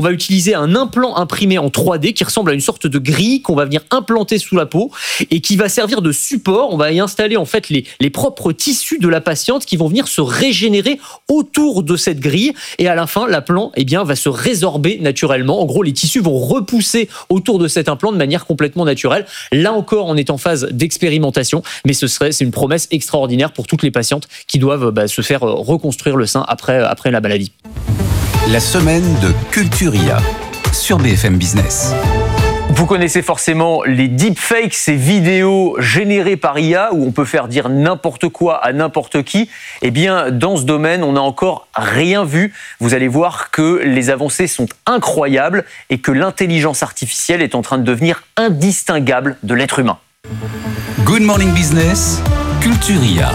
utiliser un implant imprimé en 3D qui ressemble à une sorte de grille qu'on va venir implanter sous la peau et qui va servir de support. On va y installer en fait les propres tissus de la patiente qui vont venir se régénérer autour de cette grille et à la fin, l'implant va se résorber naturellement. En gros, les tissus vont repousser autour de cet implant de manière complètement naturelle. Là encore, on est en phase d'expérimentation, mais c'est une promesse extraordinaire pour toutes les patientes qui doivent se faire reconstruire le sein après la maladie. La semaine de Culturia sur BFM Business. Vous connaissez forcément les deepfakes, ces vidéos générées par IA où on peut faire dire n'importe quoi à n'importe qui. Eh bien, dans ce domaine, on n'a encore rien vu. Vous allez voir que les avancées sont incroyables et que l'intelligence artificielle est en train de devenir indistinguable de l'être humain. Good Morning Business, Culturia.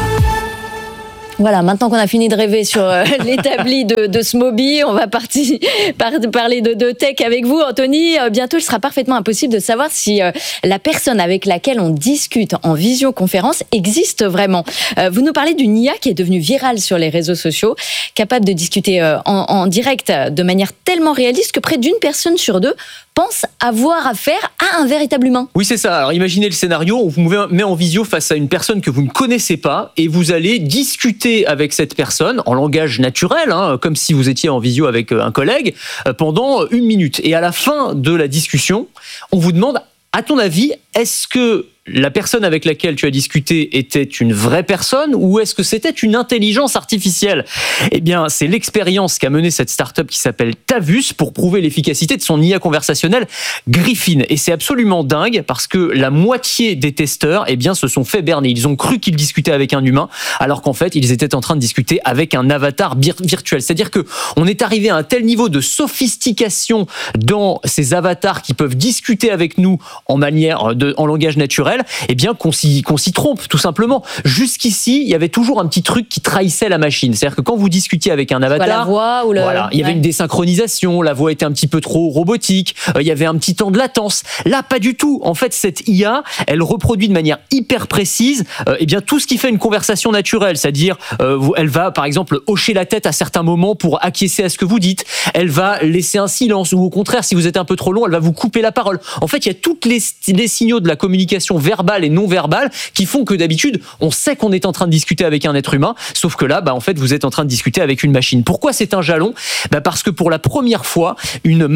Voilà, maintenant qu'on a fini de rêver sur l'établi de Smoby, on va parler de tech avec vous, Anthony. Bientôt, il sera parfaitement impossible de savoir si la personne avec laquelle on discute en visioconférence existe vraiment. Vous nous parlez d'une IA qui est devenue virale sur les réseaux sociaux, capable de discuter en direct de manière tellement réaliste que près d'une personne sur deux pense avoir affaire à un véritable humain. Oui, c'est ça. Alors imaginez le scénario, on vous met en visio face à une personne que vous ne connaissez pas et vous allez discuter avec cette personne en langage naturel, comme si vous étiez en visio avec un collègue, pendant 1 minute. Et à la fin de la discussion, on vous demande, à ton avis, est-ce que la personne avec laquelle tu as discuté était une vraie personne ou est-ce que c'était une intelligence artificielle ? Eh bien, c'est l'expérience qu'a menée cette start-up qui s'appelle Tavus pour prouver l'efficacité de son IA conversationnelle Griffin. Et c'est absolument dingue parce que la moitié des testeurs, se sont fait berner. Ils ont cru qu'ils discutaient avec un humain alors qu'en fait, ils étaient en train de discuter avec un avatar virtuel. C'est-à-dire que on est arrivé à un tel niveau de sophistication dans ces avatars qui peuvent discuter avec nous en langage naturel, qu'on s'y trompe, tout simplement. Jusqu'ici, il y avait toujours un petit truc qui trahissait la machine. C'est-à-dire que quand vous discutiez avec un avatar, la voix ou il y avait une désynchronisation, la voix était un petit peu trop robotique, il y avait un petit temps de latence. Là, pas du tout. En fait, cette IA, elle reproduit de manière hyper précise, tout ce qui fait une conversation naturelle. C'est-à-dire, elle va, par exemple, hocher la tête à certains moments pour acquiescer à ce que vous dites. Elle va laisser un silence ou au contraire, si vous êtes un peu trop long, elle va vous couper la parole. En fait, il y a tous les signaux de la communication verbale et non verbale qui font que d'habitude, on sait qu'on est en train de discuter avec un être humain, sauf que là, en fait, vous êtes en train de discuter avec une machine. Pourquoi c'est un jalon ? Parce que pour la première fois, une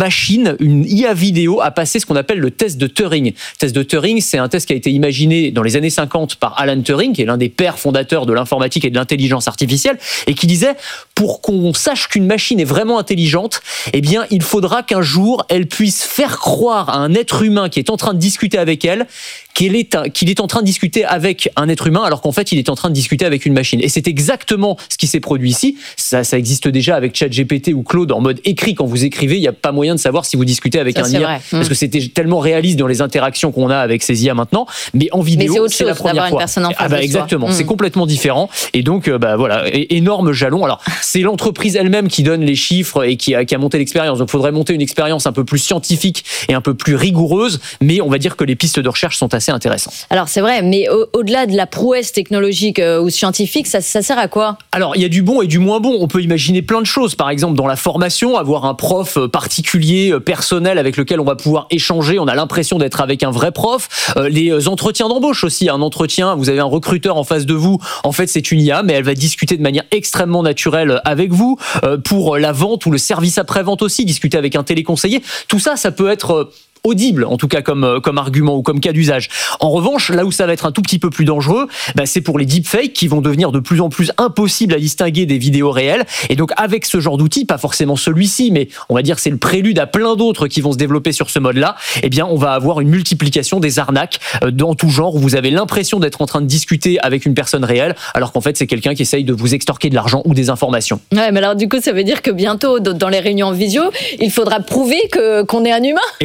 IA vidéo a passé ce qu'on appelle le test de Turing. Le test de Turing, c'est un test qui a été imaginé dans les années 50 par Alan Turing, qui est l'un des pères fondateurs de l'informatique et de l'intelligence artificielle, et qui disait, pour qu'on sache qu'une machine est vraiment intelligente, il faudra qu'un jour, elle puisse faire croire à un être humain qui est en train de discuter avec elle qu'il est en train de discuter avec un être humain alors qu'en fait il est en train de discuter avec une machine. Et c'est exactement ce qui s'est produit ici. Ça existe déjà avec ChatGPT ou Claude en mode écrit. Quand vous écrivez, il n'y a pas moyen de savoir si vous discutez avec un IA parce que c'était tellement réaliste dans les interactions qu'on a avec ces IA maintenant. Mais en vidéo, c'est la première fois. Une personne en face de exactement, soi. C'est complètement différent. Et donc énorme jalon. Alors c'est l'entreprise elle-même qui donne les chiffres et qui a monté l'expérience. Donc il faudrait monter une expérience un peu plus scientifique et un peu plus rigoureuse. Mais on va dire que les pistes de recherche sont assez intéressant. Alors c'est vrai, mais au-delà de la prouesse technologique ou scientifique, ça sert à quoi ? Alors il y a du bon et du moins bon. On peut imaginer plein de choses. Par exemple, dans la formation, avoir un prof particulier, personnel, avec lequel on va pouvoir échanger. On a l'impression d'être avec un vrai prof. Les entretiens d'embauche aussi. Un entretien, vous avez un recruteur en face de vous. En fait, c'est une IA, mais elle va discuter de manière extrêmement naturelle avec vous. Pour la vente ou le service après-vente aussi, discuter avec un téléconseiller. Tout ça, ça peut être audible, en tout cas comme argument ou comme cas d'usage. En revanche, là où ça va être un tout petit peu plus dangereux, c'est pour les deepfakes qui vont devenir de plus en plus impossibles à distinguer des vidéos réelles. Et donc avec ce genre d'outil, pas forcément celui-ci, mais on va dire que c'est le prélude à plein d'autres qui vont se développer sur ce mode-là, on va avoir une multiplication des arnaques dans tout genre où vous avez l'impression d'être en train de discuter avec une personne réelle, alors qu'en fait c'est quelqu'un qui essaye de vous extorquer de l'argent ou des informations. Ouais, mais alors du coup ça veut dire que bientôt dans les réunions en visio, il faudra prouver qu'on est un humain ? Exactement.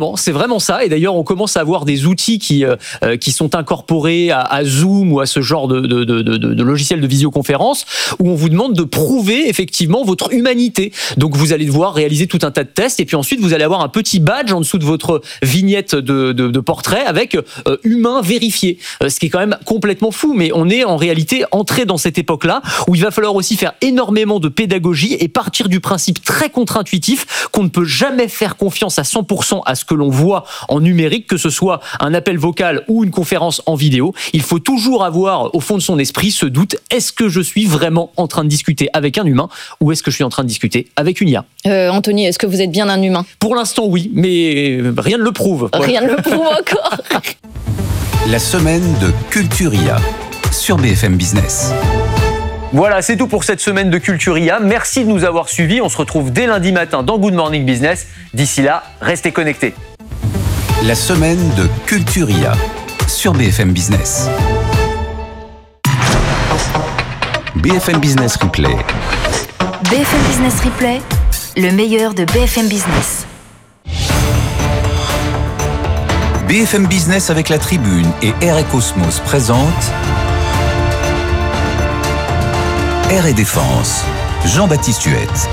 Exactement, c'est vraiment ça. Et d'ailleurs, on commence à avoir des outils qui sont incorporés à Zoom ou à ce genre de logiciel de visioconférence où on vous demande de prouver effectivement votre humanité. Donc vous allez devoir réaliser tout un tas de tests et puis ensuite vous allez avoir un petit badge en dessous de votre vignette de portrait avec humain vérifié. Ce qui est quand même complètement fou, mais on est en réalité entré dans cette époque-là où il va falloir aussi faire énormément de pédagogie et partir du principe très contre-intuitif qu'on ne peut jamais faire confiance à 100% à ce que l'on voit en numérique, que ce soit un appel vocal ou une conférence en vidéo. Il faut toujours avoir au fond de son esprit ce doute, est-ce que je suis vraiment en train de discuter avec un humain ou est-ce que je suis en train de discuter avec une IA ? Anthony, est-ce que vous êtes bien un humain ? Pour l'instant, oui, mais rien ne le prouve. Rien ne le prouve encore. La semaine de Culturia sur BFM Business. Voilà, c'est tout pour cette semaine de Culturia. Merci de nous avoir suivis. On se retrouve dès lundi matin dans Good Morning Business. D'ici là, restez connectés. La semaine de Culturia sur BFM Business. BFM Business Replay. BFM Business Replay, le meilleur de BFM Business. BFM Business avec la Tribune et Air & Cosmos présente Air & Défense. Jean-Baptiste Huette.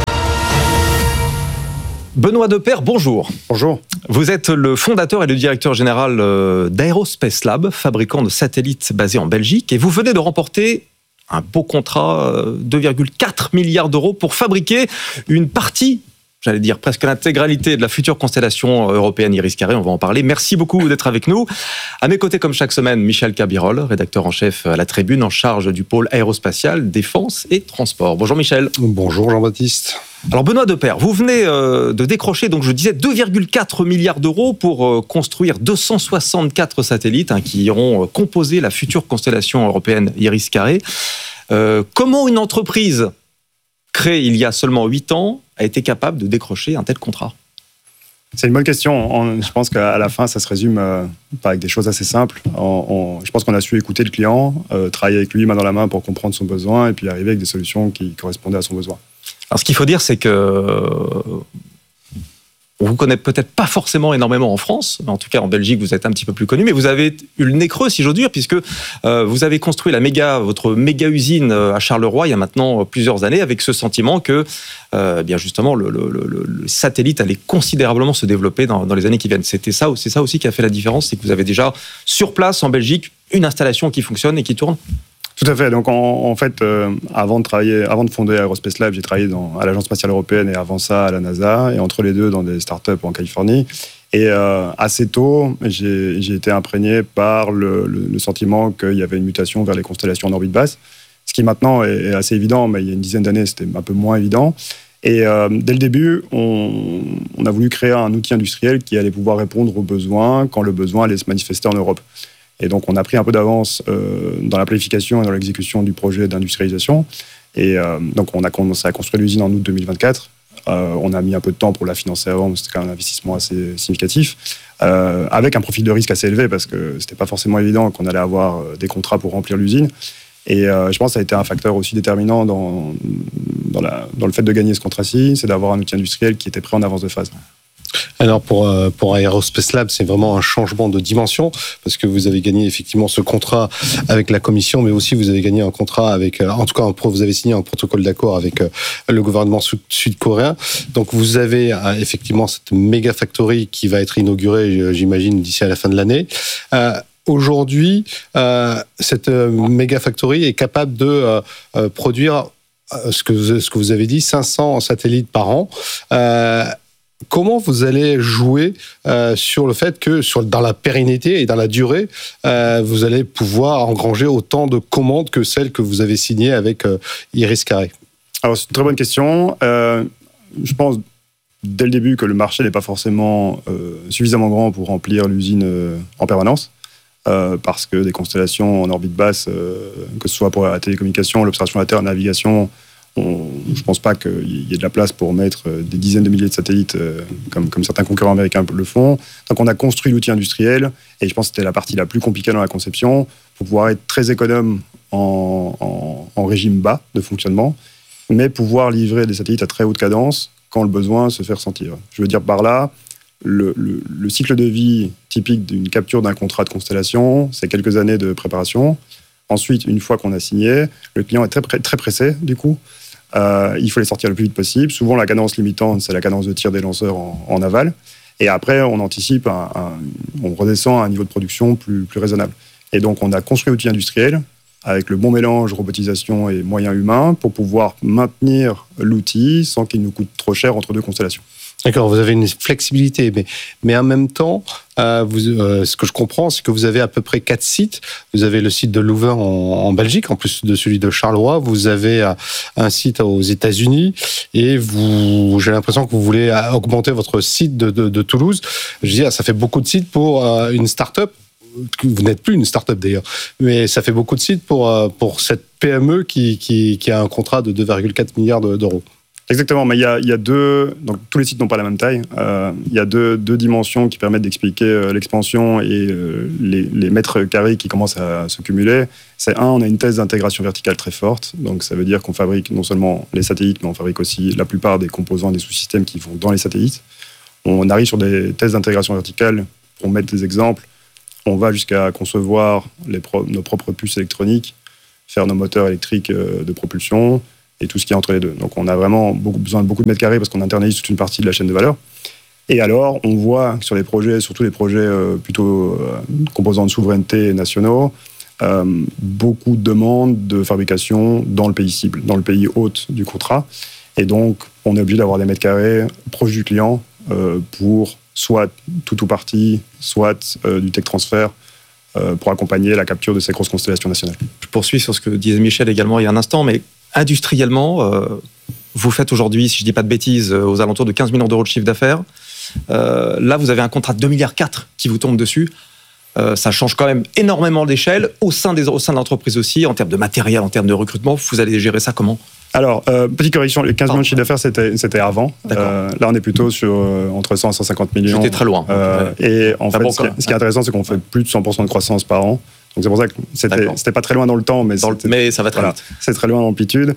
Benoît Depaire, bonjour. Bonjour. Vous êtes le fondateur et le directeur général d'Aerospace Lab, fabricant de satellites basé en Belgique, et vous venez de remporter un beau contrat, 2,4 milliards d'euros pour fabriquer une partie, j'allais dire presque l'intégralité de la future constellation européenne Iris-Carré. On va en parler. Merci beaucoup d'être avec nous. À mes côtés, comme chaque semaine, Michel Cabirol, rédacteur en chef à la Tribune, en charge du pôle aérospatial, défense et transport. Bonjour Michel. Bonjour Jean-Baptiste. Alors Benoît Depaire, vous venez de décrocher, donc je disais, 2,4 milliards d'euros pour construire 264 satellites qui iront composer la future constellation européenne Iris-Carré. Comment une entreprise créée il y a seulement 8 ans a été capable de décrocher un tel contrat ? C'est une bonne question. Je pense qu'à la fin, ça se résume avec des choses assez simples. Je pense qu'on a su écouter le client, travailler avec lui main dans la main pour comprendre son besoin et puis arriver avec des solutions qui correspondaient à son besoin. Alors, ce qu'il faut dire, c'est que on vous connaît peut-être pas forcément énormément en France, en tout cas en Belgique, vous êtes un petit peu plus connu, mais vous avez eu le nez creux, si j'ose dire, puisque vous avez construit votre méga usine à Charleroi il y a maintenant plusieurs années, avec ce sentiment que, bien justement, le satellite allait considérablement se développer dans les années qui viennent. C'est ça aussi qui a fait la différence, c'est que vous avez déjà sur place en Belgique une installation qui fonctionne et qui tourne. Tout à fait. Donc, en fait, avant de fonder Aerospace Lab, j'ai travaillé à l'Agence spatiale européenne et avant ça à la NASA, et entre les deux dans des startups en Californie. Et assez tôt, j'ai été imprégné par le sentiment qu'il y avait une mutation vers les constellations en orbite basse, ce qui maintenant est assez évident, mais il y a une dizaine d'années, c'était un peu moins évident. Et dès le début, on a voulu créer un outil industriel qui allait pouvoir répondre aux besoins quand le besoin allait se manifester en Europe. Et donc, on a pris un peu d'avance dans la planification et dans l'exécution du projet d'industrialisation. Et donc, on a commencé à construire l'usine en août 2024. On a mis un peu de temps pour la financer avant, mais c'était quand même un investissement assez significatif, avec un profil de risque assez élevé, parce que c'était pas forcément évident qu'on allait avoir des contrats pour remplir l'usine. Et je pense que ça a été un facteur aussi déterminant dans le fait de gagner ce contrat-ci, c'est d'avoir un outil industriel qui était prêt en avance de phase. Alors pour Aerospace Lab, c'est vraiment un changement de dimension parce que vous avez gagné effectivement ce contrat avec la Commission, mais aussi vous avez gagné un contrat avec, en tout cas vous avez signé un protocole d'accord avec le gouvernement sud-coréen. Donc vous avez effectivement cette méga factory qui va être inaugurée, j'imagine, d'ici à la fin de l'année. Aujourd'hui, cette méga factory est capable de produire ce que vous avez dit, 500 satellites par an. Comment vous allez jouer sur le fait que dans la pérennité et dans la durée, vous allez pouvoir engranger autant de commandes que celles que vous avez signées avec Iris-Carré ? Alors, c'est une très bonne question. Je pense dès le début que le marché n'est pas forcément suffisamment grand pour remplir l'usine en permanence. Parce que des constellations en orbite basse, que ce soit pour la télécommunication, l'observation de la Terre, la navigation, je ne pense pas qu'il y ait de la place pour mettre des dizaines de milliers de satellites comme certains concurrents américains le font. Donc on a construit l'outil industriel et je pense que c'était la partie la plus compliquée dans la conception pour pouvoir être très économe en régime bas de fonctionnement, mais pouvoir livrer des satellites à très haute cadence quand le besoin se fait ressentir. Je veux dire par là, le cycle de vie typique d'une capture d'un contrat de constellation, c'est quelques années de préparation. Ensuite, une fois qu'on a signé, le client est très pressé, du coup. Il faut les sortir le plus vite possible. Souvent, la cadence limitante, c'est la cadence de tir des lanceurs en aval. Et après, on anticipe, on redescend à un niveau de production plus raisonnable. Et donc, on a construit un outil industriel avec le bon mélange robotisation et moyens humains pour pouvoir maintenir l'outil sans qu'il nous coûte trop cher entre deux constellations. D'accord, vous avez une flexibilité, mais en même temps, ce que je comprends, c'est que vous avez à peu près 4 sites. Vous avez le site de Louvain en Belgique, en plus de celui de Charleroi. Vous avez un site aux États-Unis et j'ai l'impression que vous voulez augmenter votre site de Toulouse. Je veux dire, ça fait beaucoup de sites pour une start-up. Vous n'êtes plus une start-up d'ailleurs, mais ça fait beaucoup de sites pour cette PME qui a un contrat de 2,4 milliards d'euros. Exactement, mais il y a deux... Donc, tous les sites n'ont pas la même taille. Il y a deux dimensions qui permettent d'expliquer l'expansion et les mètres carrés qui commencent à se cumuler. C'est on a une thèse d'intégration verticale très forte. Donc, ça veut dire qu'on fabrique non seulement les satellites, mais on fabrique aussi la plupart des composants et des sous-systèmes qui vont dans les satellites. On arrive sur des thèses d'intégration verticale. Pour mettre des exemples, on va jusqu'à concevoir nos propres puces électroniques, faire nos moteurs électriques de propulsion, et tout ce qui est entre les deux. Donc on a vraiment besoin de beaucoup de mètres carrés parce qu'on internalise toute une partie de la chaîne de valeur. Et alors, on voit sur les projets, surtout les projets plutôt composants de souveraineté nationaux, beaucoup de demandes de fabrication dans le pays cible, dans le pays hôte du contrat. Et donc, on est obligé d'avoir des mètres carrés proches du client pour soit tout ou partie, soit du tech transfert pour accompagner la capture de ces grosses constellations nationales. Je poursuis sur ce que disait Michel également il y a un instant, mais industriellement, vous faites aujourd'hui, si je ne dis pas de bêtises, aux alentours de 15 millions d'euros de chiffre d'affaires. Là, vous avez un contrat de 2,4 milliards qui vous tombe dessus. Ça change quand même énormément d'échelle au sein de l'entreprise aussi, en termes de matériel, en termes de recrutement. Vous allez gérer ça comment ? Alors, petite correction, les 15 millions de chiffre d'affaires, c'était avant. Là, on est plutôt sur entre 100 et 150 millions. J'étais très loin. Et en fait, ce qui est intéressant, c'est qu'on fait plus de 100% de croissance par an. Donc c'est pour ça que c'était pas très loin dans le temps, mais ça va très vite. C'est très loin en amplitude.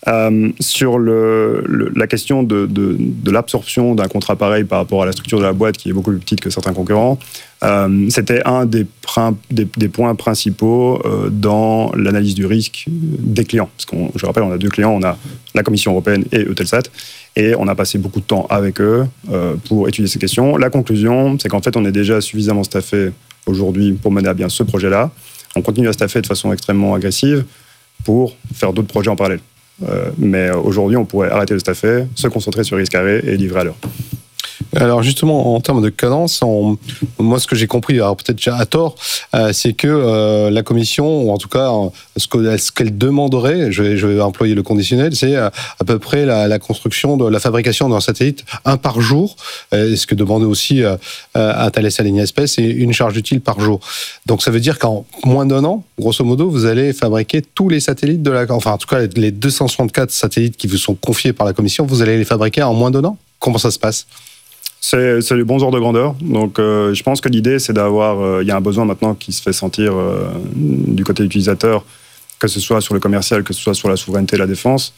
Sur la question de l'absorption d'un contrat pareil par rapport à la structure de la boîte qui est beaucoup plus petite que certains concurrents, c'était un des points principaux dans l'analyse du risque des clients. Parce je rappelle, on a 2 clients, on a la Commission européenne et Eutelsat, et on a passé beaucoup de temps avec eux pour étudier ces questions. La conclusion, c'est qu'en fait, on est déjà suffisamment staffé aujourd'hui pour mener à bien ce projet-là. On continue à staffer de façon extrêmement agressive pour faire d'autres projets en parallèle. Mais aujourd'hui, on pourrait arrêter de staffer, se concentrer sur Iris Carré et livrer à l'heure. Alors justement, en termes de cadence, moi ce que j'ai compris, alors peut-être déjà à tort, c'est que la commission, ou en tout cas ce qu'elle demanderait, je vais employer le conditionnel, c'est à peu près la construction, la fabrication d'un satellite, 1 par jour, ce que demandait aussi à Thales Alenia Space, c'est une charge utile par jour. Donc ça veut dire qu'en moins d'1 an, grosso modo, vous allez fabriquer tous les satellites enfin en tout cas les 264 satellites qui vous sont confiés par la commission, vous allez les fabriquer en moins d'1 an ? Comment ça se passe ? C'est les bons ordres de grandeur. Donc, je pense que l'idée, c'est d'avoir... Il y a un besoin maintenant qui se fait sentir du côté utilisateur, que ce soit sur le commercial, que ce soit sur la souveraineté et la défense,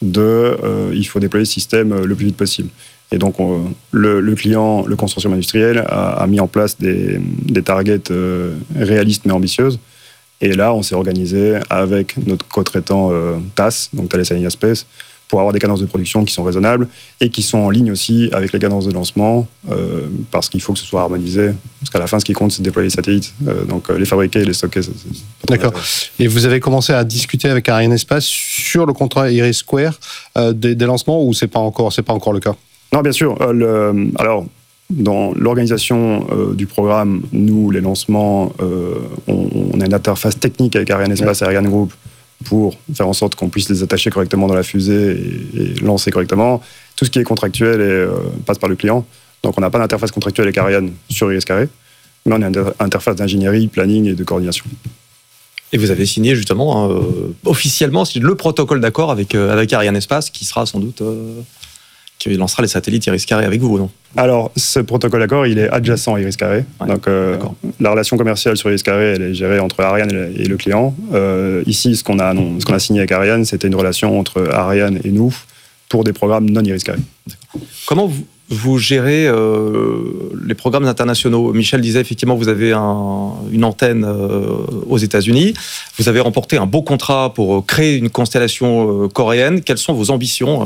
il faut déployer ce système le plus vite possible. Et donc, le client, le consortium industriel, a mis en place des targets réalistes mais ambitieuses. Et là, on s'est organisé avec notre co-traitant TAS, donc Thales Alenia Space, pour avoir des cadences de production qui sont raisonnables et qui sont en ligne aussi avec les cadences de lancement, parce qu'il faut que ce soit harmonisé. Parce qu'à la fin, ce qui compte, c'est de déployer les satellites. Donc, les fabriquer et les stocker, D'accord. Et vous avez commencé à discuter avec Arianespace sur le contrat Iris Square des lancements, ou c'est pas encore le cas ? Non, bien sûr. Alors, dans l'organisation du programme, nous, les lancements, on a une interface technique avec Arianespace et Ariane Group pour faire en sorte qu'on puisse les attacher correctement dans la fusée et lancer correctement. Tout ce qui est contractuel passe par le client. Donc on n'a pas d'interface contractuelle avec Ariane sur Iris Carré, mais on a une interface d'ingénierie, planning et de coordination. Et vous avez signé justement officiellement le protocole d'accord avec Arianespace qui sera sans doute... qui lancera les satellites Iris Carré avec vous, non ? Alors, ce protocole d'accord, il est adjacent à Iris Carré. Ouais, donc, la relation commerciale sur Iris Carré, elle est gérée entre Ariane et le client. Ici, ce qu'on a signé avec Ariane, c'était une relation entre Ariane et nous pour des programmes non Iris Carré. Comment vous gérez les programmes internationaux. Michel disait effectivement, vous avez une antenne aux États-Unis. Vous avez remporté un beau contrat pour créer une constellation coréenne. Quelles sont vos ambitions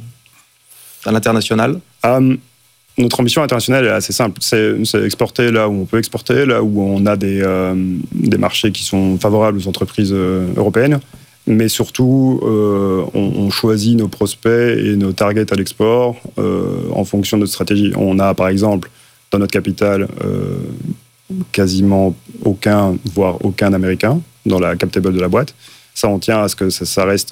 à l'international ? Notre ambition internationale est assez simple. C'est exporter là où on peut exporter, là où on a des marchés qui sont favorables aux entreprises européennes. Mais surtout, on choisit nos prospects et nos targets à l'export en fonction de notre stratégie. On a, par exemple, dans notre capitale, quasiment aucun, voire aucun Américain dans la cap table de la boîte. Ça, on tient à ce que ça reste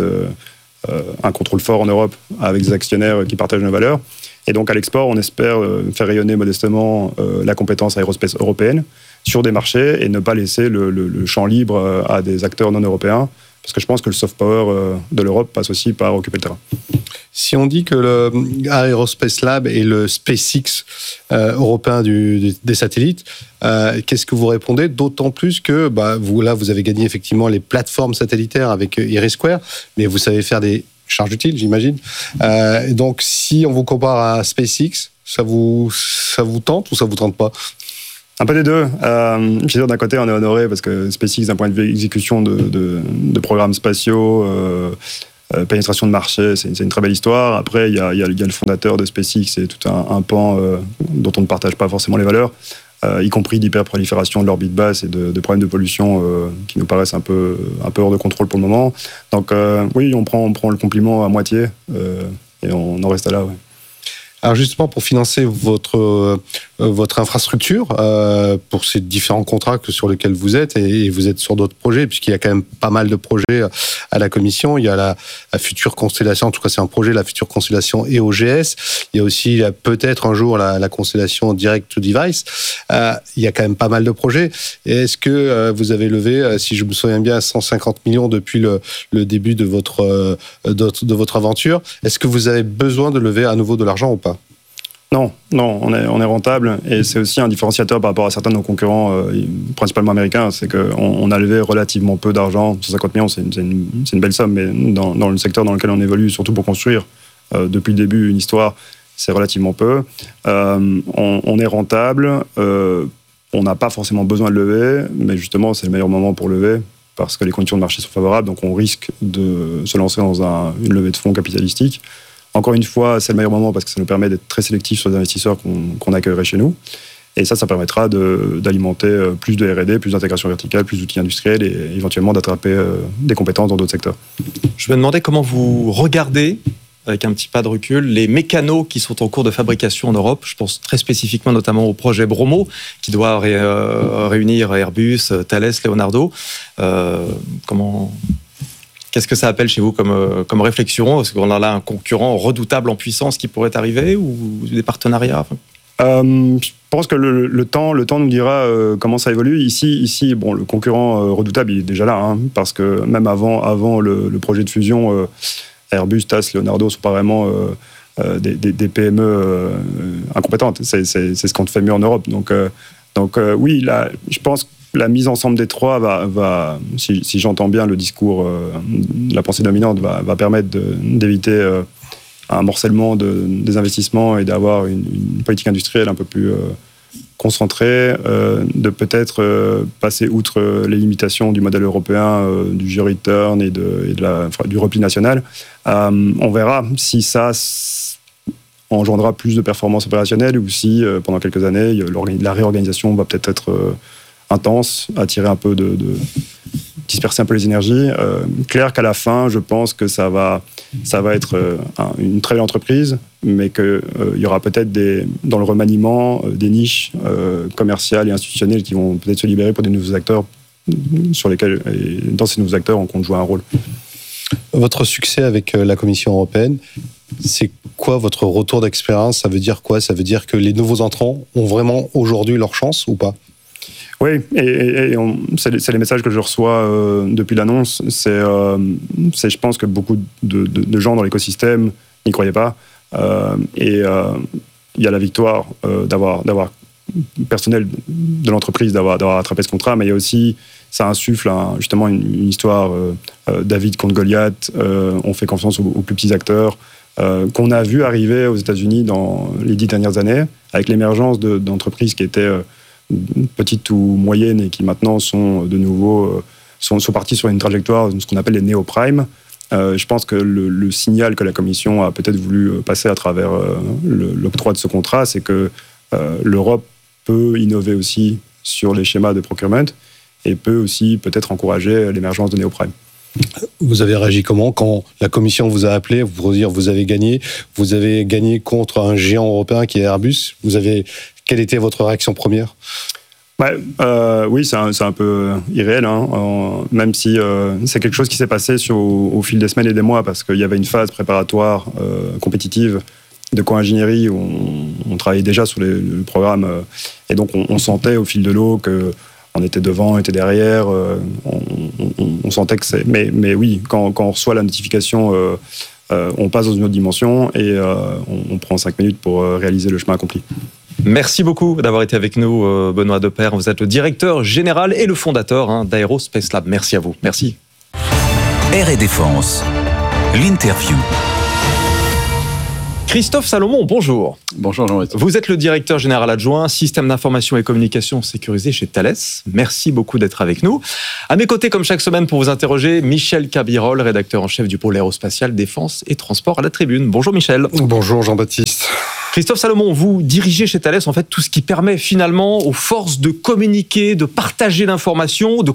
un contrôle fort en Europe avec des actionnaires qui partagent nos valeurs. Et donc, à l'export, on espère faire rayonner modestement la compétence aérospace européenne sur des marchés et ne pas laisser le champ libre à des acteurs non européens. Parce que je pense que le soft power de l'Europe passe aussi par occuper le terrain. Si on dit que le Aerospace Lab est le SpaceX européen des satellites, qu'est-ce que vous répondez ? D'autant plus que vous avez gagné effectivement les plateformes satellitaires avec IRIS², mais vous savez faire des charges utiles, j'imagine. Donc, si on vous compare à SpaceX, ça vous tente ou ça vous tente pas ? Un peu des deux. Je veux dire, d'un côté, on est honoré parce que SpaceX, d'un point de vue exécution de programmes spatiaux, pénétration de marché, c'est une très belle histoire. Après, il y a le fondateur de SpaceX et tout un pan dont on ne partage pas forcément les valeurs, y compris d'hyperprolifération de l'orbite basse et de problèmes de pollution qui nous paraissent un peu hors de contrôle pour le moment. Donc oui, on prend le compliment à moitié et on en reste là. Ouais. Alors justement, pour financer votre infrastructure, pour ces différents contrats sur lesquels vous êtes, et vous êtes sur d'autres projets, puisqu'il y a quand même pas mal de projets à la Commission. Il y a la future constellation, en tout cas c'est un projet, la future constellation EOGS. Il y a aussi peut-être un jour la constellation Direct to Device. Il y a quand même pas mal de projets. Et est-ce que vous avez levé, si je me souviens bien, 150 millions depuis le début de votre aventure? Est-ce que vous avez besoin de lever à nouveau de l'argent ou pas? Non, on est rentable et c'est aussi un différenciateur par rapport à certains de nos concurrents, principalement américains, c'est qu'on a levé relativement peu d'argent. 150 millions, c'est une belle somme, mais dans le secteur dans lequel on évolue, surtout pour construire depuis le début une histoire, c'est relativement peu. On est rentable, on n'a pas forcément besoin de lever, mais justement c'est le meilleur moment pour lever parce que les conditions de marché sont favorables, donc on risque de se lancer dans une levée de fonds capitalistique. Encore une fois, c'est le meilleur moment parce que ça nous permet d'être très sélectifs sur les investisseurs qu'on accueillerait chez nous. Et ça permettra d'alimenter plus de R&D, plus d'intégration verticale, plus d'outils industriels et éventuellement d'attraper des compétences dans d'autres secteurs. Je me demandais comment vous regardez, avec un petit pas de recul, les mécanos qui sont en cours de fabrication en Europe. Je pense très spécifiquement notamment au projet Bromo, qui doit réunir Airbus, Thales, Leonardo. Qu'est-ce que ça appelle chez vous comme réflexion? Est-ce qu'on a là un concurrent redoutable en puissance qui pourrait arriver ou des partenariats? Je pense que le temps nous dira comment ça évolue. Ici, bon, le concurrent redoutable, il est déjà là, hein, parce que même avant le projet de fusion, Airbus, Thales, Leonardo sont pas vraiment des PME incompétentes. C'est ce qu'on fait mieux en Europe. Donc oui, là, je pense que la mise ensemble des trois va si j'entends bien le discours, la pensée dominante, va permettre d'éviter un morcellement des investissements et d'avoir une politique industrielle un peu plus concentrée, de peut-être passer outre les limitations du modèle européen, du G-return et du repli national. On verra si ça engendrera plus de performances opérationnelles ou si, pendant quelques années, la réorganisation va peut-être être intense, attirer un peu disperser un peu les énergies. Clair qu'à la fin, je pense que ça va être une très belle entreprise, mais qu'il y aura peut-être dans le remaniement des niches commerciales et institutionnelles qui vont peut-être se libérer pour des nouveaux acteurs sur lesquels, et dans ces nouveaux acteurs, on compte jouer un rôle. Votre succès avec la Commission européenne, c'est quoi votre retour d'expérience? Ça veut dire quoi? Ça veut dire que les nouveaux entrants ont vraiment aujourd'hui leur chance ou pas? Oui, c'est les messages que je reçois depuis l'annonce. C'est, je pense que beaucoup de gens dans l'écosystème n'y croyaient pas. Il y a la victoire d'avoir personnel de l'entreprise, d'avoir attrapé ce contrat, mais il y a aussi, ça insuffle justement une histoire David contre Goliath. On fait confiance aux plus petits acteurs. qu'on a vu arriver aux États-Unis dans les 10 dernières années, avec l'émergence d'entreprises qui étaient petites ou moyennes et qui maintenant sont de nouveau sont parties sur une trajectoire, ce qu'on appelle les néo-primes. Je pense que le signal que la Commission a peut-être voulu passer à travers l'octroi de ce contrat, c'est que l'Europe peut innover aussi sur les schémas de procurement et peut aussi peut-être encourager l'émergence de néo-primes. Vous avez réagi comment quand la Commission vous a appelé pour dire vous avez gagné contre un géant européen qui est Airbus. Quelle était votre réaction première ? Oui, c'est un peu irréel, même si c'est quelque chose qui s'est passé au fil des semaines et des mois, parce qu'il y avait une phase préparatoire compétitive de co-ingénierie où on travaillait déjà sur le programme, et donc on sentait au fil de l'eau que on était devant, on était derrière, on sentait que c'est... Mais oui, quand on reçoit la notification, on passe dans une autre dimension et on prend 5 minutes pour réaliser le chemin accompli. Merci beaucoup d'avoir été avec nous, Benoît Deper. Vous êtes le directeur général et le fondateur d'Aerospace Lab. Merci à vous. Merci. Air et Défense, l'interview. Christophe Salomon, bonjour. Bonjour Jean-Baptiste. Vous êtes le directeur général adjoint, système d'information et communication sécurisé chez Thales. Merci beaucoup d'être avec nous. À mes côtés, comme chaque semaine, pour vous interroger, Michel Cabirol, rédacteur en chef du pôle aérospatial, défense et transport à la Tribune. Bonjour Michel. Bonjour Jean-Baptiste. Christophe Salomon, vous dirigez chez Thales en fait tout ce qui permet finalement aux forces de communiquer, de partager l'information, de